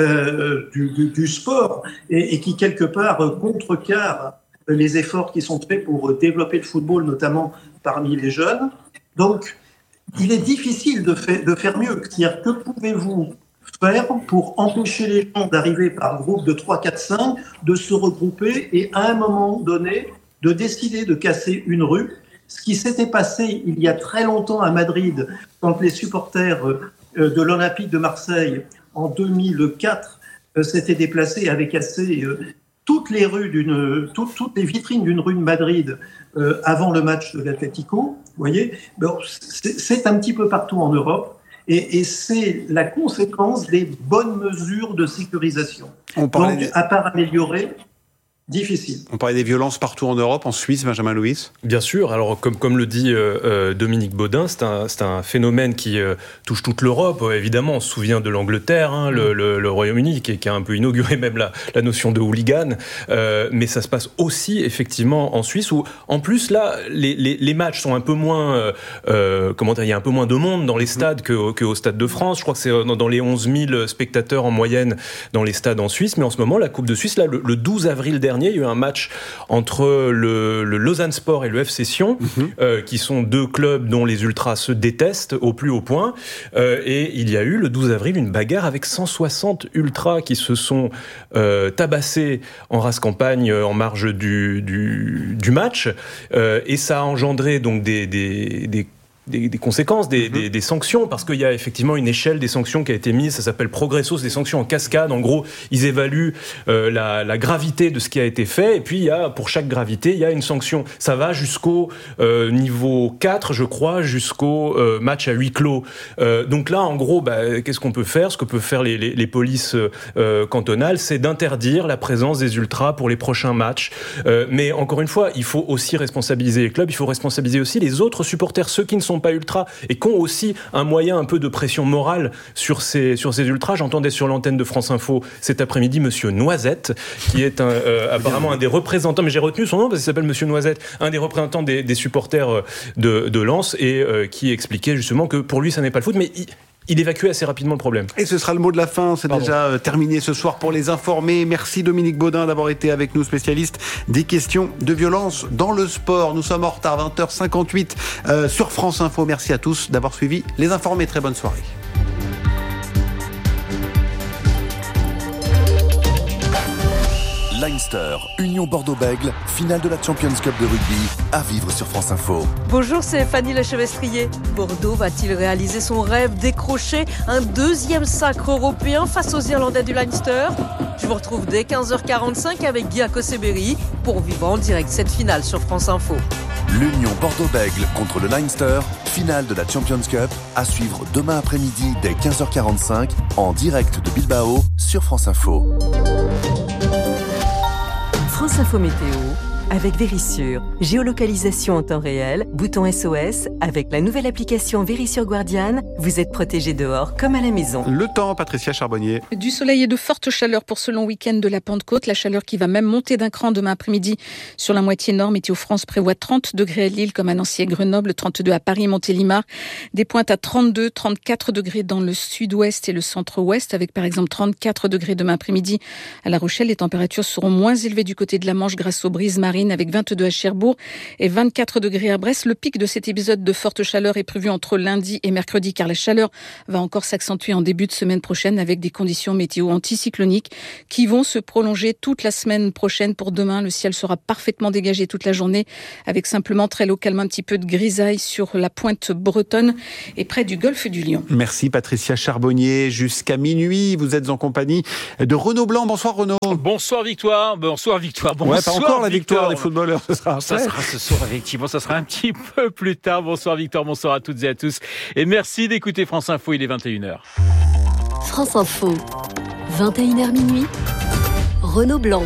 du sport et qui quelque part contrecarrent les efforts qui sont faits pour développer le football, notamment parmi les jeunes. Donc, il est difficile de faire mieux. C'est-à-dire, que pouvez-vous faire pour empêcher les gens d'arriver par groupe de 3, 4, 5, de se regrouper et à un moment donné, de décider de casser une rue ? Ce qui s'était passé il y a très longtemps à Madrid, quand les supporters de l'Olympique de Marseille, en 2004, s'étaient déplacés, avaient cassé toutes les vitrines d'une rue de Madrid avant le match de l'Atlético. Vous voyez, c'est un petit peu partout en Europe et c'est la conséquence des bonnes mesures de sécurisation. Donc, à part améliorer, difficile. On parlait des violences partout en Europe, en Suisse, Benjamin Louis. Bien sûr. Alors, comme le dit Dominique Baudin, c'est un phénomène qui touche toute l'Europe. Évidemment, on se souvient de l'Angleterre, le Royaume-Uni, qui a un peu inauguré même la notion de hooligan. Mais ça se passe aussi, effectivement, en Suisse, où, en plus, là, les matchs sont un peu moins... il y a un peu moins de monde dans les stades qu'au Stade de France. Je crois que c'est dans les 11 000 spectateurs en moyenne dans les stades en Suisse. Mais en ce moment, la Coupe de Suisse, là, le 12 avril dernier, il y a eu un match entre le Lausanne Sport et le FC Sion, qui sont deux clubs dont les ultras se détestent au plus haut point. Et il y a eu, le 12 avril, une bagarre avec 160 ultras qui se sont tabassés en race campagne en marge du match. Et ça a engendré donc des conséquences, des sanctions, parce qu'il y a effectivement une échelle des sanctions qui a été mise, ça s'appelle Progressos, des sanctions en cascade. En gros, ils évaluent la gravité de ce qui a été fait, et puis pour chaque gravité, il y a une sanction. Ça va jusqu'au niveau 4, je crois, jusqu'au match à huis clos. Donc là, en gros, qu'est-ce qu'on peut faire ? Ce que peuvent faire les polices cantonales, c'est d'interdire la présence des ultras pour les prochains matchs. Mais encore une fois, il faut aussi responsabiliser les clubs, il faut responsabiliser aussi les autres supporters, ceux qui ne sont pas ultras et qui ont aussi un moyen un peu de pression morale sur ces ultras. J'entendais sur l'antenne de France Info cet après-midi Monsieur Noisette, qui est apparemment un des représentants, mais j'ai retenu son nom parce qu'il s'appelle Monsieur Noisette, un des représentants des supporters de Lens, et qui expliquait justement que pour lui ça n'est pas le foot, mais il évacuait assez rapidement le problème. Et ce sera le mot de la fin. C'est déjà terminé ce soir pour les informer. Merci Dominique Baudin d'avoir été avec nous, spécialiste des questions de violence dans le sport. Nous sommes en retard, 20h58 sur France Info. Merci à tous d'avoir suivi les informés. Très bonne soirée. Leinster, Union Bordeaux-Bègles, finale de la Champions Cup de rugby, à vivre sur France Info. Bonjour, c'est Fanny Lechevestrier. Bordeaux va-t-il réaliser son rêve, décrocher un deuxième sacre européen face aux Irlandais du Leinster ? Je vous retrouve dès 15h45 avec Guy Akoseberi pour vivre en direct cette finale sur France Info. L'Union Bordeaux-Bègles contre le Leinster, finale de la Champions Cup, à suivre demain après-midi dès 15h45 en direct de Bilbao sur France Info. France Info Météo avec Vérissure. Géolocalisation en temps réel, bouton SOS. Avec la nouvelle application Vérissure Guardian, vous êtes protégé dehors comme à la maison. Le temps, Patricia Charbonnier. Du soleil et de fortes chaleurs pour ce long week-end de la Pentecôte. La chaleur qui va même monter d'un cran demain après-midi sur la moitié nord. Météo France prévoit 30 degrés à Lille comme à Nancy et Grenoble, 32 à Paris, Montélimar. Des pointes à 32, 34 degrés dans le sud-ouest et le centre-ouest, avec par exemple 34 degrés demain après-midi à La Rochelle. Les températures seront moins élevées du côté de la Manche grâce aux brises marines, avec 22 à Cherbourg et 24 degrés à Brest. Le pic de cet épisode de forte chaleur est prévu entre lundi et mercredi, car la chaleur va encore s'accentuer en début de semaine prochaine avec des conditions météo anticycloniques qui vont se prolonger toute la semaine prochaine. Pour demain, le ciel sera parfaitement dégagé toute la journée avec simplement très localement un petit peu de grisaille sur la pointe bretonne et près du golfe du Lion. Merci Patricia Charbonnier. Jusqu'à minuit, vous êtes en compagnie de Renaud Blanc. Bonsoir Renaud. Bonsoir Victoire. Bonsoir Victoire. Bonsoir, ouais, pas encore la victoire des footballeurs, ce sera après. Ça sera ce soir, effectivement, ça sera un petit peu plus tard. Bonsoir Victor, bonsoir à toutes et à tous. Et merci d'écouter France Info, il est 21h. France Info, 21h minuit, Renaud Blanc.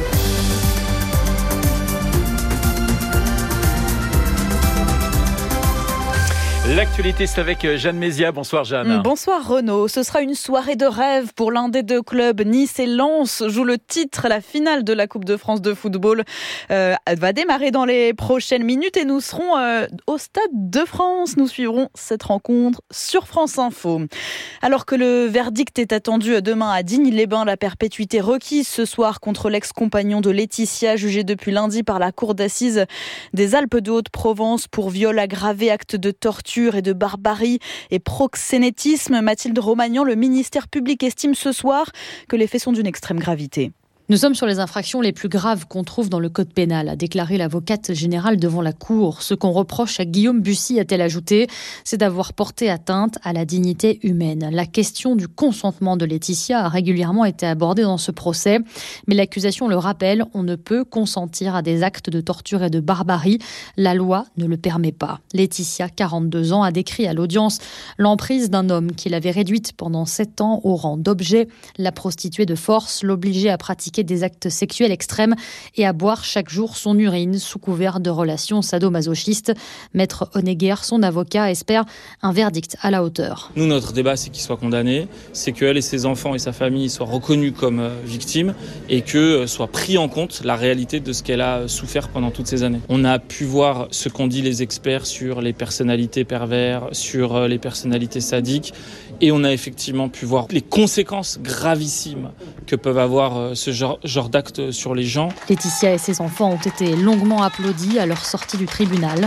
L'actualité, c'est avec Jeanne Mézia. Bonsoir Jeanne. Bonsoir Renaud. Ce sera une soirée de rêve pour l'un des deux clubs. Nice et Lens jouent le titre. La finale de la Coupe de France de football va démarrer dans les prochaines minutes et nous serons au Stade de France. Nous suivrons cette rencontre sur France Info. Alors que le verdict est attendu demain à Digne-les-Bains, la perpétuité requise ce soir contre l'ex-compagnon de Laetitia, jugé depuis lundi par la cour d'assises des Alpes de Haute-Provence pour viol aggravé, acte de torture et de barbarie et proxénétisme. Mathilde Romagnan, le ministère public estime ce soir que les faits sont d'une extrême gravité. Nous sommes sur les infractions les plus graves qu'on trouve dans le code pénal, a déclaré l'avocate générale devant la Cour. Ce qu'on reproche à Guillaume Bussy, a-t-elle ajouté, c'est d'avoir porté atteinte à la dignité humaine. La question du consentement de Laetitia a régulièrement été abordée dans ce procès, mais l'accusation le rappelle, on ne peut consentir à des actes de torture et de barbarie. La loi ne le permet pas. Laetitia, 42 ans, a décrit à l'audience l'emprise d'un homme qui l'avait réduite pendant 7 ans au rang d'objet, la prostituée de force, l'obligeait à pratiquer des actes sexuels extrêmes et à boire chaque jour son urine sous couvert de relations sadomasochistes. Maître Honegger, son avocat, espère un verdict à la hauteur. Nous, notre débat, c'est qu'il soit condamné, c'est qu'elle et ses enfants et sa famille soient reconnus comme victimes et que soit pris en compte la réalité de ce qu'elle a souffert pendant toutes ces années. On a pu voir ce qu'ont dit les experts sur les personnalités pervers, sur les personnalités sadiques, et on a effectivement pu voir les conséquences gravissimes que peuvent avoir ce genre d'actes sur les gens. Laetitia et ses enfants ont été longuement applaudis à leur sortie du tribunal.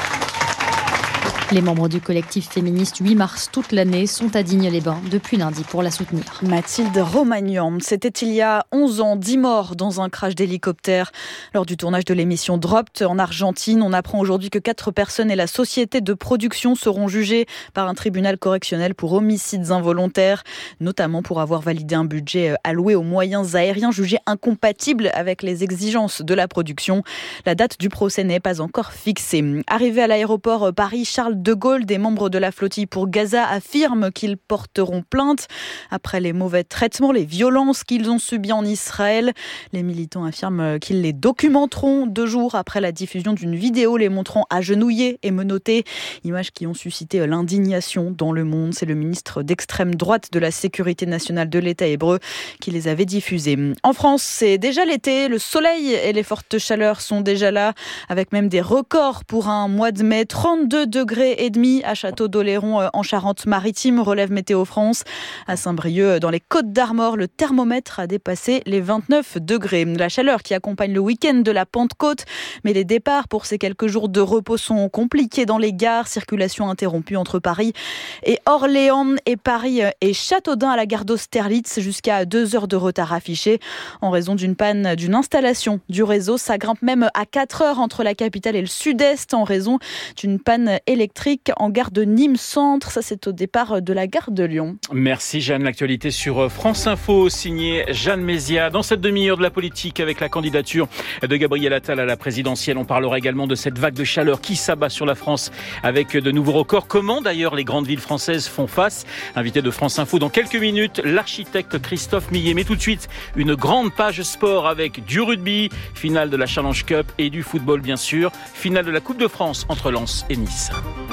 Les membres du collectif féministe 8 mars toute l'année sont à Digne-les-Bains depuis lundi pour la soutenir. Mathilde Romagnan, c'était il y a 11 ans, 10 morts dans un crash d'hélicoptère. Lors du tournage de l'émission Dropped en Argentine, on apprend aujourd'hui que 4 personnes et la société de production seront jugées par un tribunal correctionnel pour homicides involontaires, notamment pour avoir validé un budget alloué aux moyens aériens jugé incompatible avec les exigences de la production. La date du procès n'est pas encore fixée. Arrivé à l'aéroport Paris-Charles de Gaulle, des membres de la flottille pour Gaza affirment qu'ils porteront plainte après les mauvais traitements, les violences qu'ils ont subies en Israël. Les militants affirment qu'ils les documenteront 2 jours après la diffusion d'une vidéo les montrant agenouillés et menottés. Images qui ont suscité l'indignation dans le monde. C'est le ministre d'extrême droite de la Sécurité nationale de l'État hébreu qui les avait diffusées. En France, c'est déjà l'été. Le soleil et les fortes chaleurs sont déjà là, avec même des records pour un mois de mai. 32 degrés degrés à Château-d'Oléron en Charente-Maritime, relève Météo France. À Saint-Brieuc, dans les Côtes-d'Armor, le thermomètre a dépassé les 29 degrés. La chaleur qui accompagne le week-end de la Pentecôte, mais les départs pour ces quelques jours de repos sont compliqués dans les gares. Circulation interrompue entre Paris et Orléans et Paris et Châteaudun à la gare d'Austerlitz, jusqu'à 2 heures de retard affiché en raison d'une panne d'une installation du réseau. Ça grimpe même à 4 heures entre la capitale et le sud-est en raison d'une panne électrique en gare de Nîmes Centre. Ça, c'est au départ de la gare de Lyon. Merci Jeanne. L'actualité sur France Info, signée Jeanne Mézia. Dans cette demi-heure de la politique, avec la candidature de Gabriel Attal à la présidentielle, on parlera également de cette vague de chaleur qui s'abat sur la France avec de nouveaux records. Comment d'ailleurs les grandes villes françaises font face? Invité de France Info dans quelques minutes, l'architecte Christophe Millet. Mais tout de suite, une grande page sport avec du rugby, finale de la Challenge Cup et du football bien sûr, finale de la Coupe de France entre Lens et Nice.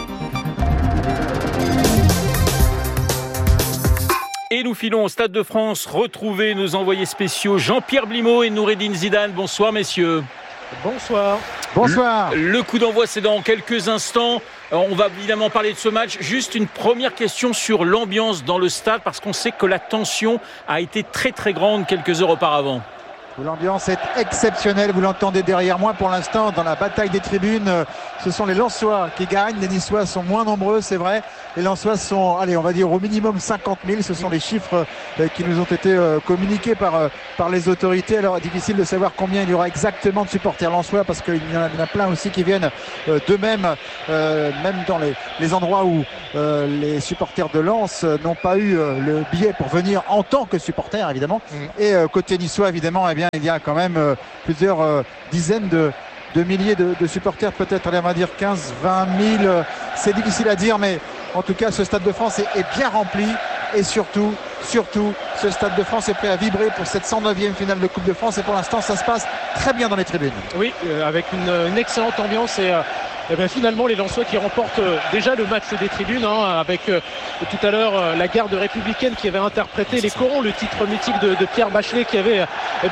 Et nous filons au Stade de France, retrouver nos envoyés spéciaux Jean-Pierre Blimaud et Noureddine Zidane. Bonsoir messieurs. Bonsoir. Bonsoir. Le coup d'envoi, c'est dans quelques instants. On va évidemment parler de ce match. Juste une première question sur l'ambiance dans le stade, parce qu'on sait que la tension a été très très grande quelques heures auparavant. L'ambiance est exceptionnelle, vous l'entendez derrière moi pour l'instant dans la bataille des tribunes. Ce sont les Lensois qui gagnent, les Niçois sont moins nombreux, c'est vrai. Les Lensois sont, allez, on va dire au minimum 50 000, ce sont les chiffres qui nous ont été communiqués par les autorités. Alors difficile de savoir combien il y aura exactement de supporters lensois, parce qu'il y en a plein aussi qui viennent d'eux-mêmes, même dans les endroits où les supporters de Lens n'ont pas eu le billet pour venir en tant que supporters évidemment. Et côté niçois évidemment, eh bien, il y a quand même plusieurs dizaines de milliers de supporters, peut-être on va dire 15, 20 000, c'est difficile à dire, mais en tout cas ce Stade de France est bien rempli, et surtout ce Stade de France est prêt à vibrer pour cette 109e finale de Coupe de France, et pour l'instant ça se passe très bien dans les tribunes. Oui, avec une excellente ambiance, et bien finalement les Lensois qui remportent déjà le match des tribunes, avec tout à l'heure la garde républicaine qui avait interprété les corons, le titre mythique de Pierre Bachelet, qui avait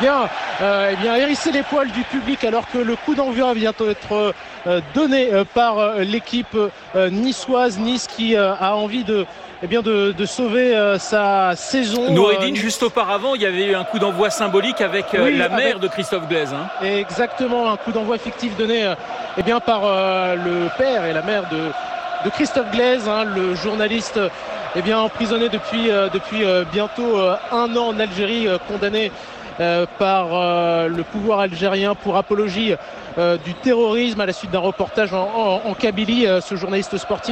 hérissé les poils du public, alors que le coup d'envoi vient d'être donné par l'équipe niçoise. Nice qui a envie de sauver sa saison. Noureddine, juste auparavant, il y avait eu un coup d'envoi symbolique avec la mère de Christophe Glaise. Exactement, un coup d'envoi fictif donné par le père et la mère de Christophe Glaise, le journaliste emprisonné depuis bientôt 1 an en Algérie, condamné par le pouvoir algérien pour apologie du terrorisme à la suite d'un reportage en Kabylie. Ce journaliste sportif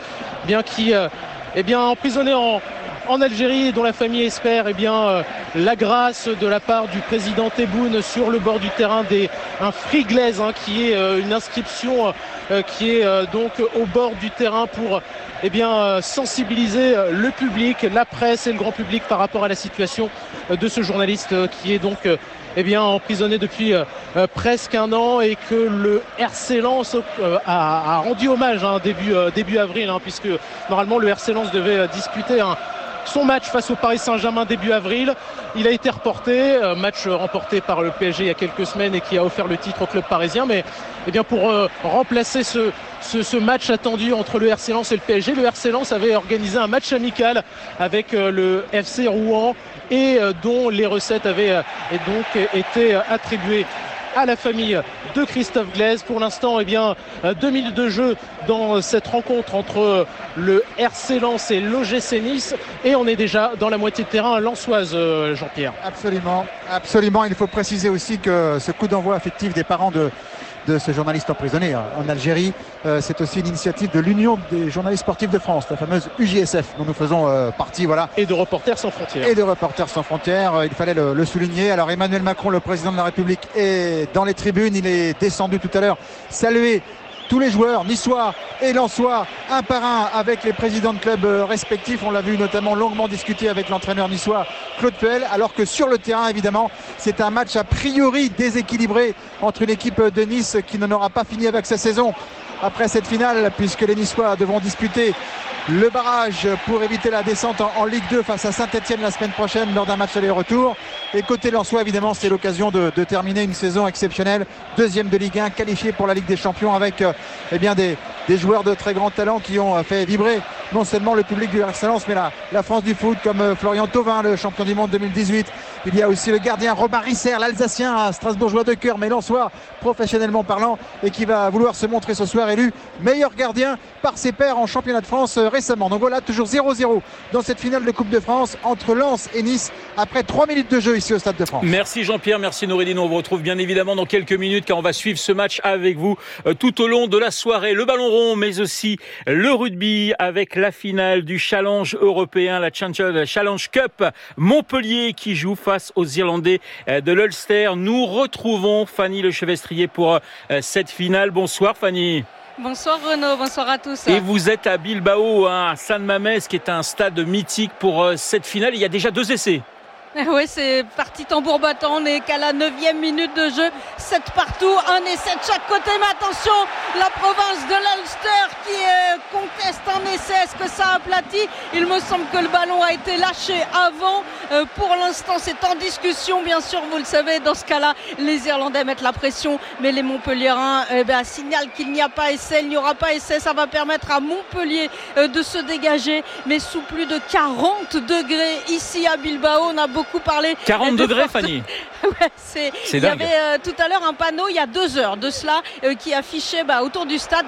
qui emprisonné en Algérie, dont la famille espère la grâce de la part du président Tebboune sur le bord du terrain un Free Glaise, qui est une inscription qui est donc au bord du terrain pour sensibiliser le public, la presse et le grand public par rapport à la situation de ce journaliste qui est donc emprisonné depuis presque 1 an, et que le RC Lens a rendu hommage début avril, puisque normalement le RC Lens devait disputer son match face au Paris Saint-Germain début avril. Il a été reporté, match remporté par le PSG il y a quelques semaines et qui a offert le titre au club parisien. Mais pour remplacer ce match attendu entre le RC Lens et le PSG, le RC Lens avait organisé un match amical avec le FC Rouen, et dont les recettes avaient été attribuées à la famille de Christophe Glaise. Pour l'instant, 2 minutes de jeu dans cette rencontre entre le RC Lens et l'OGC Nice, et on est déjà dans la moitié de terrain lensoise, Jean-Pierre. Absolument. Il faut préciser aussi que ce coup d'envoi affectif des parents de ce journaliste emprisonné en Algérie, c'est aussi une initiative de l'Union des journalistes sportifs de France, la fameuse UJSF, dont nous faisons partie. Voilà. Et de Reporters sans frontières. Il fallait le souligner. Alors Emmanuel Macron, le président de la République, est dans les tribunes. Il est descendu tout à l'heure saluer tous les joueurs niçois et lensois, un par un, avec les présidents de clubs respectifs. On l'a vu notamment longuement discuter avec l'entraîneur niçois Claude Puel, alors que sur le terrain, évidemment, c'est un match a priori déséquilibré entre une équipe de Nice qui n'en aura pas fini avec sa saison après cette finale, puisque les Niçois devront disputer le barrage pour éviter la descente en Ligue 2 face à Saint-Etienne la semaine prochaine lors d'un match aller-retour. Et côté lensois, évidemment, c'est l'occasion de terminer une saison exceptionnelle. 2e de Ligue 1, qualifié pour la Ligue des Champions avec des joueurs de très grand talent qui ont fait vibrer non seulement le public du RC Lens, mais la France du foot, comme Florian Thauvin, le champion du monde 2018. Il y a aussi le gardien Robin Risser, l'Alsacien, strasbourgeois de cœur, mais lensois professionnellement parlant, et qui va vouloir se montrer ce soir élu meilleur gardien par ses pairs en championnat de France récemment. Donc voilà, toujours 0-0 dans cette finale de Coupe de France entre Lens et Nice après 3 minutes de jeu ici au Stade de France. Merci Jean-Pierre, merci Noureddine. On vous retrouve bien évidemment dans quelques minutes car on va suivre ce match avec vous tout au long de la soirée. Le ballon rond, mais aussi le rugby avec la finale du Challenge européen, la Challenge Cup. Montpellier qui joue face aux Irlandais de l'Ulster. Nous retrouvons Fanny Lechevestrier pour cette finale. Bonsoir Fanny. Bonsoir Renaud, bonsoir à tous. Et vous êtes à Bilbao, à San Mamés, qui est un stade mythique pour cette finale. Il y a déjà 2 essais. Oui, c'est parti tambour battant, on n'est qu'à la 9e minute de jeu, 7 partout, un essai de chaque côté, mais attention, la province de l'Ulster qui conteste un essai, est-ce que ça aplatit? Il me semble que le ballon a été lâché avant, pour l'instant c'est en discussion, bien sûr, vous le savez, dans ce cas-là, les Irlandais mettent la pression, mais les Montpelliérains signalent qu'il n'y a pas essai, il n'y aura pas essai, ça va permettre à Montpellier de se dégager, mais sous plus de 40 degrés ici à Bilbao, on a beaucoup parlé. 40 degrés, Fanny. Ouais, il y avait tout à l'heure un panneau, il y a 2 heures de cela, qui affichait autour du stade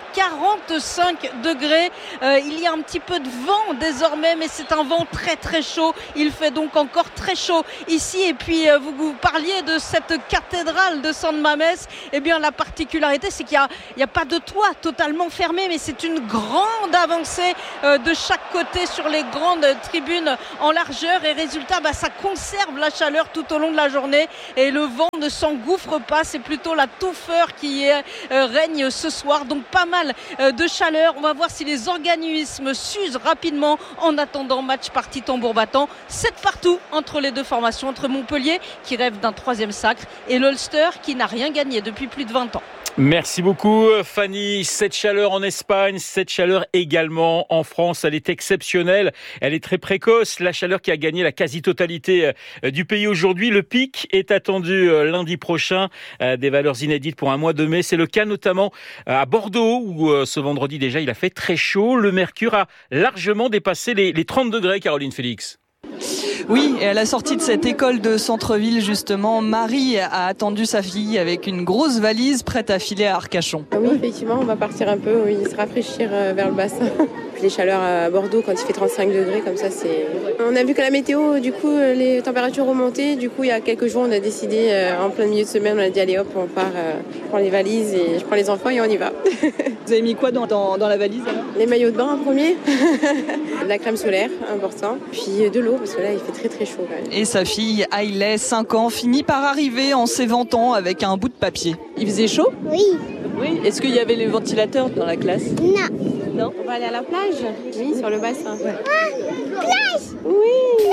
45 degrés. Il y a un petit peu de vent désormais, mais c'est un vent très très chaud. Il fait donc encore très chaud ici. Et puis vous parliez de cette cathédrale de San Mamés. Eh bien la particularité, c'est qu'il n'y a pas de toit totalement fermé, mais c'est une grande avancée de chaque côté sur les grandes tribunes en largeur. Et résultat, ça conserve la chaleur tout au long de la journée. Et le vent ne s'engouffre pas, c'est plutôt la touffeur qui règne ce soir, donc pas mal de chaleur. On va voir si les organismes s'usent rapidement. En attendant, match parti tambour battant, 7 partout entre les deux formations, entre Montpellier qui rêve d'un 3e sacre et l'Ulster qui n'a rien gagné depuis plus de 20 ans. Merci beaucoup Fanny. Cette chaleur en Espagne, cette chaleur également en France, elle est exceptionnelle, elle est très précoce, la chaleur qui a gagné la quasi-totalité du pays aujourd'hui. Le pic est attendu lundi prochain, des valeurs inédites pour un mois de mai. C'est le cas notamment à Bordeaux où ce vendredi déjà il a fait très chaud. Le mercure a largement dépassé les 30 degrés, Caroline Félix. Oui, et à la sortie de cette école de centre-ville, justement, Marie a attendu sa fille avec une grosse valise prête à filer à Arcachon. Oui, effectivement, on va partir un peu, se rafraîchir vers le bassin. Puis les chaleurs à Bordeaux, quand il fait 35 degrés, comme ça, c'est... On a vu que la météo, du coup, les températures remontaient. Du coup, il y a quelques jours, on a décidé, en plein milieu de semaine, on a dit, allez hop, on part, je prends les valises et je prends les enfants et on y va. Vous avez mis quoi dans la valise alors ? Les maillots de bain en premier, de la crème solaire, important, puis de l'eau, parce que là, il fait très très chaud. Quand même. Et sa fille, Hailey, 5 ans, finit par arriver en s'éventant avec un bout de papier. Il faisait chaud ? Oui. Oui. Est-ce qu'il y avait les ventilateurs dans la classe ? Non. On va aller à la plage ? Oui, sur le bassin. Ouais. Ah, plage ! Oui.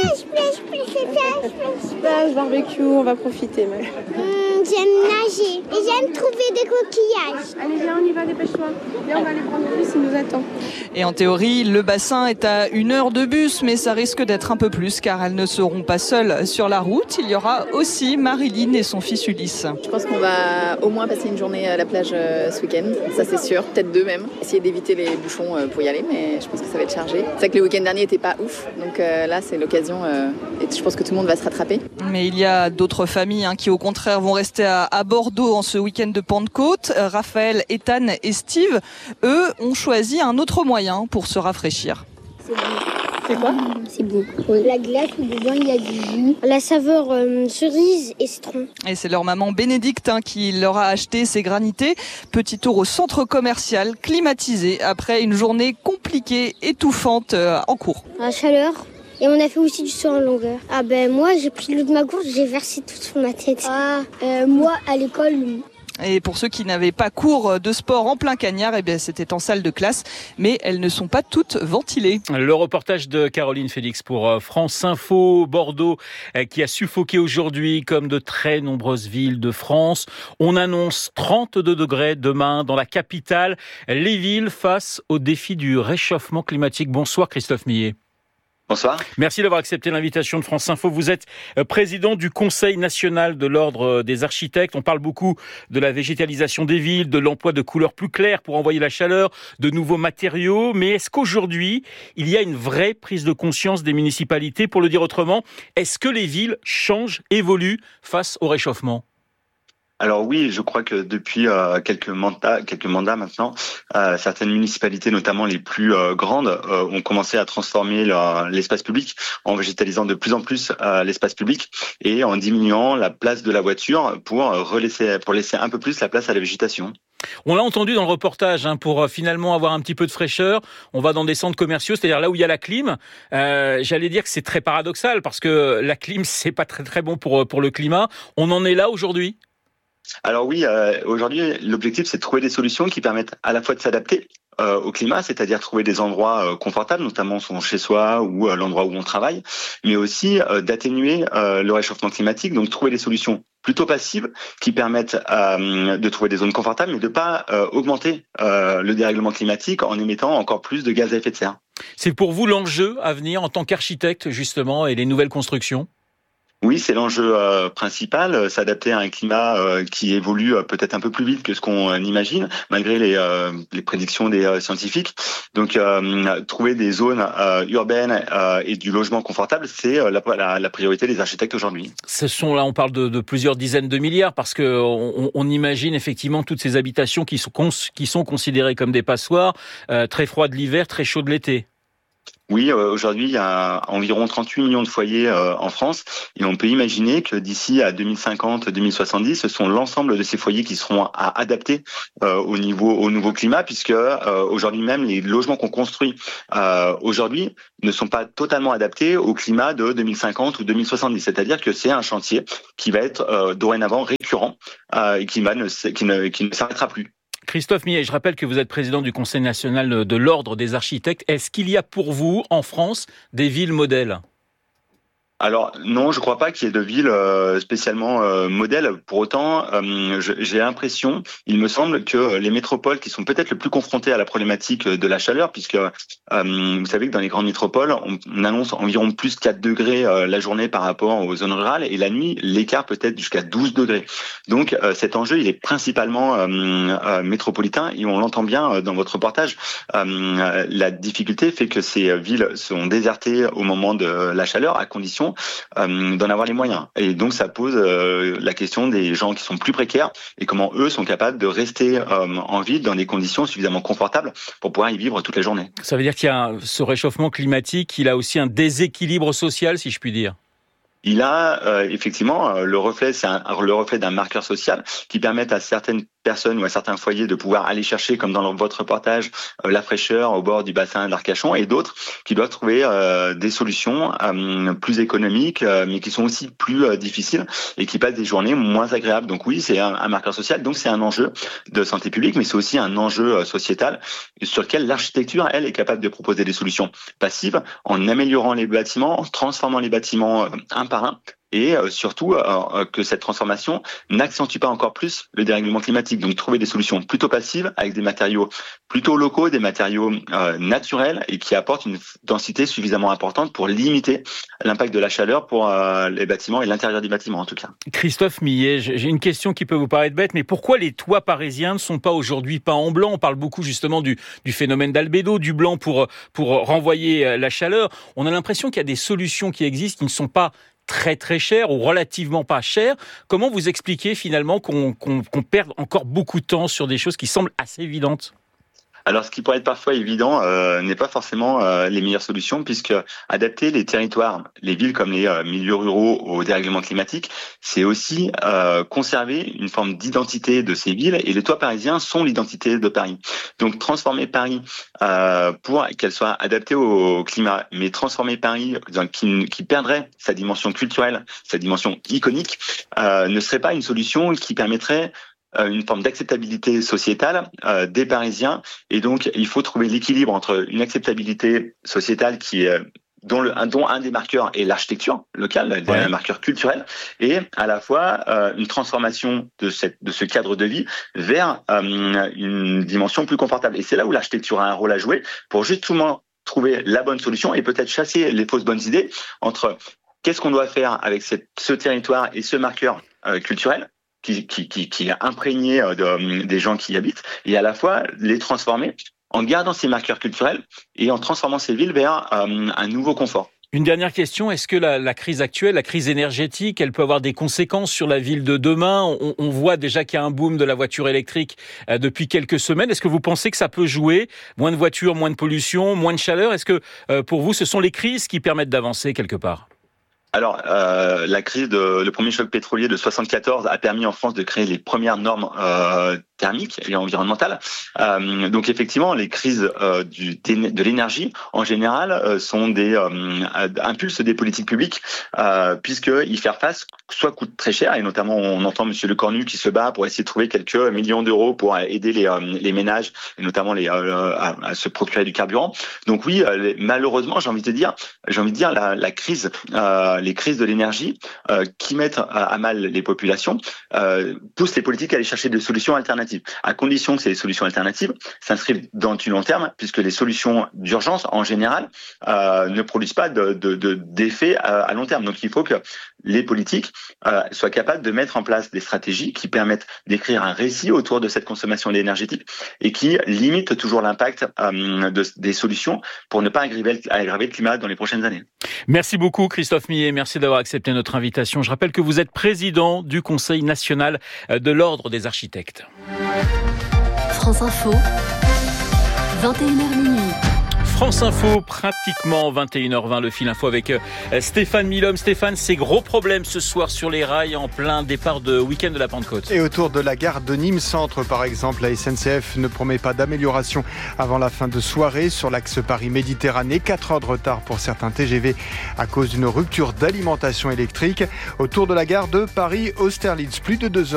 Plage, barbecue, on va profiter. J'aime nager et j'aime trouver des coquillages. Allez, viens, on y va, dépêche-toi. Viens, on va aller prendre le bus, il nous attend. Et en théorie, le bassin est à 1 heure de bus, mais ça risque d'être un peu plus car elles ne seront pas seules sur la route. Il y aura aussi Marilyn et son fils Ulysse. Je pense qu'on va au moins passer une journée à la plage ce week-end, ça c'est sûr, peut-être 2 même. Essayer d'éviter les bouchons pour y aller, mais je pense que ça va être chargé. C'est vrai que le week-end dernier n'était pas ouf, donc là c'est l'occasion et je pense que tout le monde va se rattraper. Mais il y a d'autres familles qui au contraire vont rester à Bordeaux en ce week-end de Pentecôte. Raphaël, Ethan et Steve, eux, ont choisi un autre moyen pour se rafraîchir. C'est quoi ? C'est bon. La glace où dedans il y a du jus, la saveur cerise et citron. Et c'est leur maman Bénédicte qui leur a acheté ces granités. Petit tour au centre commercial climatisé après une journée compliquée, étouffante en cours. La chaleur. Et on a fait aussi du saut en longueur. Moi j'ai pris l'eau de ma gourde, j'ai versé toute sur ma tête. Moi à l'école, Et pour ceux qui n'avaient pas cours de sport en plein cagnard, eh bien, c'était en salle de classe, mais elles ne sont pas toutes ventilées. Le reportage de Caroline Félix pour France Info. Bordeaux qui a suffoqué aujourd'hui comme de très nombreuses villes de France. On annonce 32 degrés demain dans la capitale. Les villes face au défi du réchauffement climatique. Bonsoir Christophe Millet. Bonsoir. Merci d'avoir accepté l'invitation de France Info. Vous êtes président du Conseil national de l'Ordre des architectes. On parle beaucoup de la végétalisation des villes, de l'emploi de couleurs plus claires pour envoyer la chaleur, de nouveaux matériaux. Mais est-ce qu'aujourd'hui, il y a une vraie prise de conscience des municipalités? Pour le dire autrement, est-ce que les villes changent, évoluent face au réchauffement? Alors oui, je crois que depuis quelques mandats maintenant, certaines municipalités, notamment les plus grandes, ont commencé à transformer l'espace public en végétalisant de plus en plus l'espace public et en diminuant la place de la voiture pour laisser un peu plus la place à la végétation. On l'a entendu dans le reportage, pour finalement avoir un petit peu de fraîcheur, on va dans des centres commerciaux, c'est-à-dire là où il y a la clim. J'allais dire que c'est très paradoxal parce que la clim, c'est pas très très bon pour le climat. On en est là aujourd'hui ? Alors oui, aujourd'hui, l'objectif, c'est de trouver des solutions qui permettent à la fois de s'adapter au climat, c'est-à-dire trouver des endroits confortables, notamment son chez-soi ou l'endroit où on travaille, mais aussi d'atténuer le réchauffement climatique, donc trouver des solutions plutôt passives qui permettent de trouver des zones confortables, mais de pas augmenter le dérèglement climatique en émettant encore plus de gaz à effet de serre. C'est pour vous l'enjeu à venir en tant qu'architecte, justement, et les nouvelles constructions ? Oui, c'est l'enjeu principal, s'adapter à un climat qui évolue peut-être un peu plus vite que ce qu'on imagine, malgré les prédictions des scientifiques. Donc, trouver des zones urbaines et du logement confortable, c'est la priorité des architectes aujourd'hui. Là, on parle de plusieurs dizaines de milliards, parce que on imagine effectivement toutes ces habitations qui sont considérées comme des passoires, très froides l'hiver, très chaudes l'été. Oui, aujourd'hui, il y a environ 38 millions de foyers en France et on peut imaginer que d'ici à 2050-2070, ce sont l'ensemble de ces foyers qui seront adaptés au nouveau climat, puisque aujourd'hui même, les logements qu'on construit aujourd'hui ne sont pas totalement adaptés au climat de 2050 ou 2070. C'est-à-dire que c'est un chantier qui va être dorénavant récurrent et qui ne s'arrêtera plus. Christophe Millet, je rappelle que vous êtes président du Conseil national de l'Ordre des architectes. Est-ce qu'il y a pour vous, en France, des villes modèles ? Alors non, je crois pas qu'il y ait de ville spécialement modèle. Pour autant, j'ai l'impression, il me semble que les métropoles qui sont peut-être le plus confrontées à la problématique de la chaleur, puisque vous savez que dans les grandes métropoles, on annonce environ plus 4 degrés la journée par rapport aux zones rurales, et la nuit, l'écart peut être jusqu'à 12 degrés. Donc cet enjeu, il est principalement métropolitain, et on l'entend bien dans votre reportage. La difficulté fait que ces villes sont désertées au moment de la chaleur, à condition d'en avoir les moyens. Et donc ça pose la question des gens qui sont plus précaires et comment eux sont capables de rester en ville dans des conditions suffisamment confortables pour pouvoir y vivre toute la journée. Ça veut dire qu'il y a ce réchauffement climatique, il a aussi un déséquilibre social, si je puis dire. Il a effectivement le reflet d'un marqueur social qui permet à certaines personnes ou à certains foyers de pouvoir aller chercher, comme dans votre reportage, la fraîcheur au bord du bassin d'Arcachon, et d'autres qui doivent trouver des solutions plus économiques, mais qui sont aussi plus difficiles et qui passent des journées moins agréables. Donc oui, c'est un marqueur social, donc c'est un enjeu de santé publique, mais c'est aussi un enjeu sociétal sur lequel l'architecture, elle, est capable de proposer des solutions passives en améliorant les bâtiments, en transformant les bâtiments un par un, et surtout que cette transformation n'accentue pas encore plus le dérèglement climatique. Donc trouver des solutions plutôt passives avec des matériaux plutôt locaux, des matériaux naturels et qui apportent une densité suffisamment importante pour limiter l'impact de la chaleur pour les bâtiments et l'intérieur des bâtiments en tout cas. Christophe Millet, j'ai une question qui peut vous paraître bête, mais pourquoi les toits parisiens ne sont pas aujourd'hui peints en blanc ? On parle beaucoup justement du phénomène d'albédo, du blanc pour renvoyer la chaleur. On a l'impression qu'il y a des solutions qui existent qui ne sont pas très très cher ou relativement pas cher. Comment vous expliquez finalement qu'on perde encore beaucoup de temps sur des choses qui semblent assez évidentes ? Alors, ce qui pourrait être parfois évident n'est pas forcément les meilleures solutions, puisque adapter les territoires, les villes comme les milieux ruraux au dérèglement climatique, c'est aussi conserver une forme d'identité de ces villes, et les toits parisiens sont l'identité de Paris. Donc, transformer Paris pour qu'elle soit adaptée au climat, mais transformer Paris qui perdrait sa dimension culturelle, sa dimension iconique, ne serait pas une solution qui permettrait une forme d'acceptabilité sociétale des Parisiens. Et donc, il faut trouver l'équilibre entre une acceptabilité sociétale qui est dont un des marqueurs est l'architecture locale, un marqueur culturel, et à la fois une transformation de ce cadre de vie vers une dimension plus confortable. Et c'est là où l'architecture a un rôle à jouer pour justement trouver la bonne solution et peut-être chasser les fausses bonnes idées entre qu'est-ce qu'on doit faire avec ce territoire et ce marqueur culturel qui est imprégné des gens qui y habitent, et à la fois les transformer en gardant ces marqueurs culturels et en transformant ces villes vers un nouveau confort. Une dernière question, est-ce que la crise actuelle, la crise énergétique, elle peut avoir des conséquences sur la ville de demain ? On voit déjà qu'il y a un boom de la voiture électrique depuis quelques semaines. Est-ce que vous pensez que ça peut jouer ? Moins de voitures, moins de pollution, moins de chaleur. Est-ce que pour vous, ce sont les crises qui permettent d'avancer quelque part ? Alors, le premier choc pétrolier de 74 a permis en France de créer les premières normes thermiques et environnementales. Donc effectivement, les crises de l'énergie en général sont impulsent des politiques publiques puisque y faire face soit coûte très cher, et notamment on entend Monsieur Lecornu qui se bat pour essayer de trouver quelques millions d'euros pour aider les ménages et notamment à se procurer du carburant. Donc oui, malheureusement, j'ai envie de dire la crise, les crises de l'énergie qui mettent à mal les populations poussent les politiques à aller chercher des solutions alternatives, à condition que ces solutions alternatives s'inscrivent dans du long terme, puisque les solutions d'urgence en général ne produisent pas d'effet à long terme. Donc il faut que les politiques soient capables de mettre en place des stratégies qui permettent d'écrire un récit autour de cette consommation énergétique et qui limitent toujours l'impact des solutions pour ne pas aggraver le climat dans les prochaines années. Merci beaucoup Christophe Millet, merci d'avoir accepté notre invitation. Je rappelle que vous êtes président du Conseil national de l'Ordre des architectes. France Info, 21h minuit. France Info, pratiquement 21h20, le fil info avec Stéphane Milhomme. Stéphane, c'est gros problème ce soir sur les rails en plein départ de week-end de la Pentecôte. Et autour de la gare de Nîmes Centre, par exemple, la SNCF ne promet pas d'amélioration avant la fin de soirée. Sur l'axe Paris-Méditerranée, 4 heures de retard pour certains TGV à cause d'une rupture d'alimentation électrique. Autour de la gare de Paris-Austerlitz, plus de 2 heures.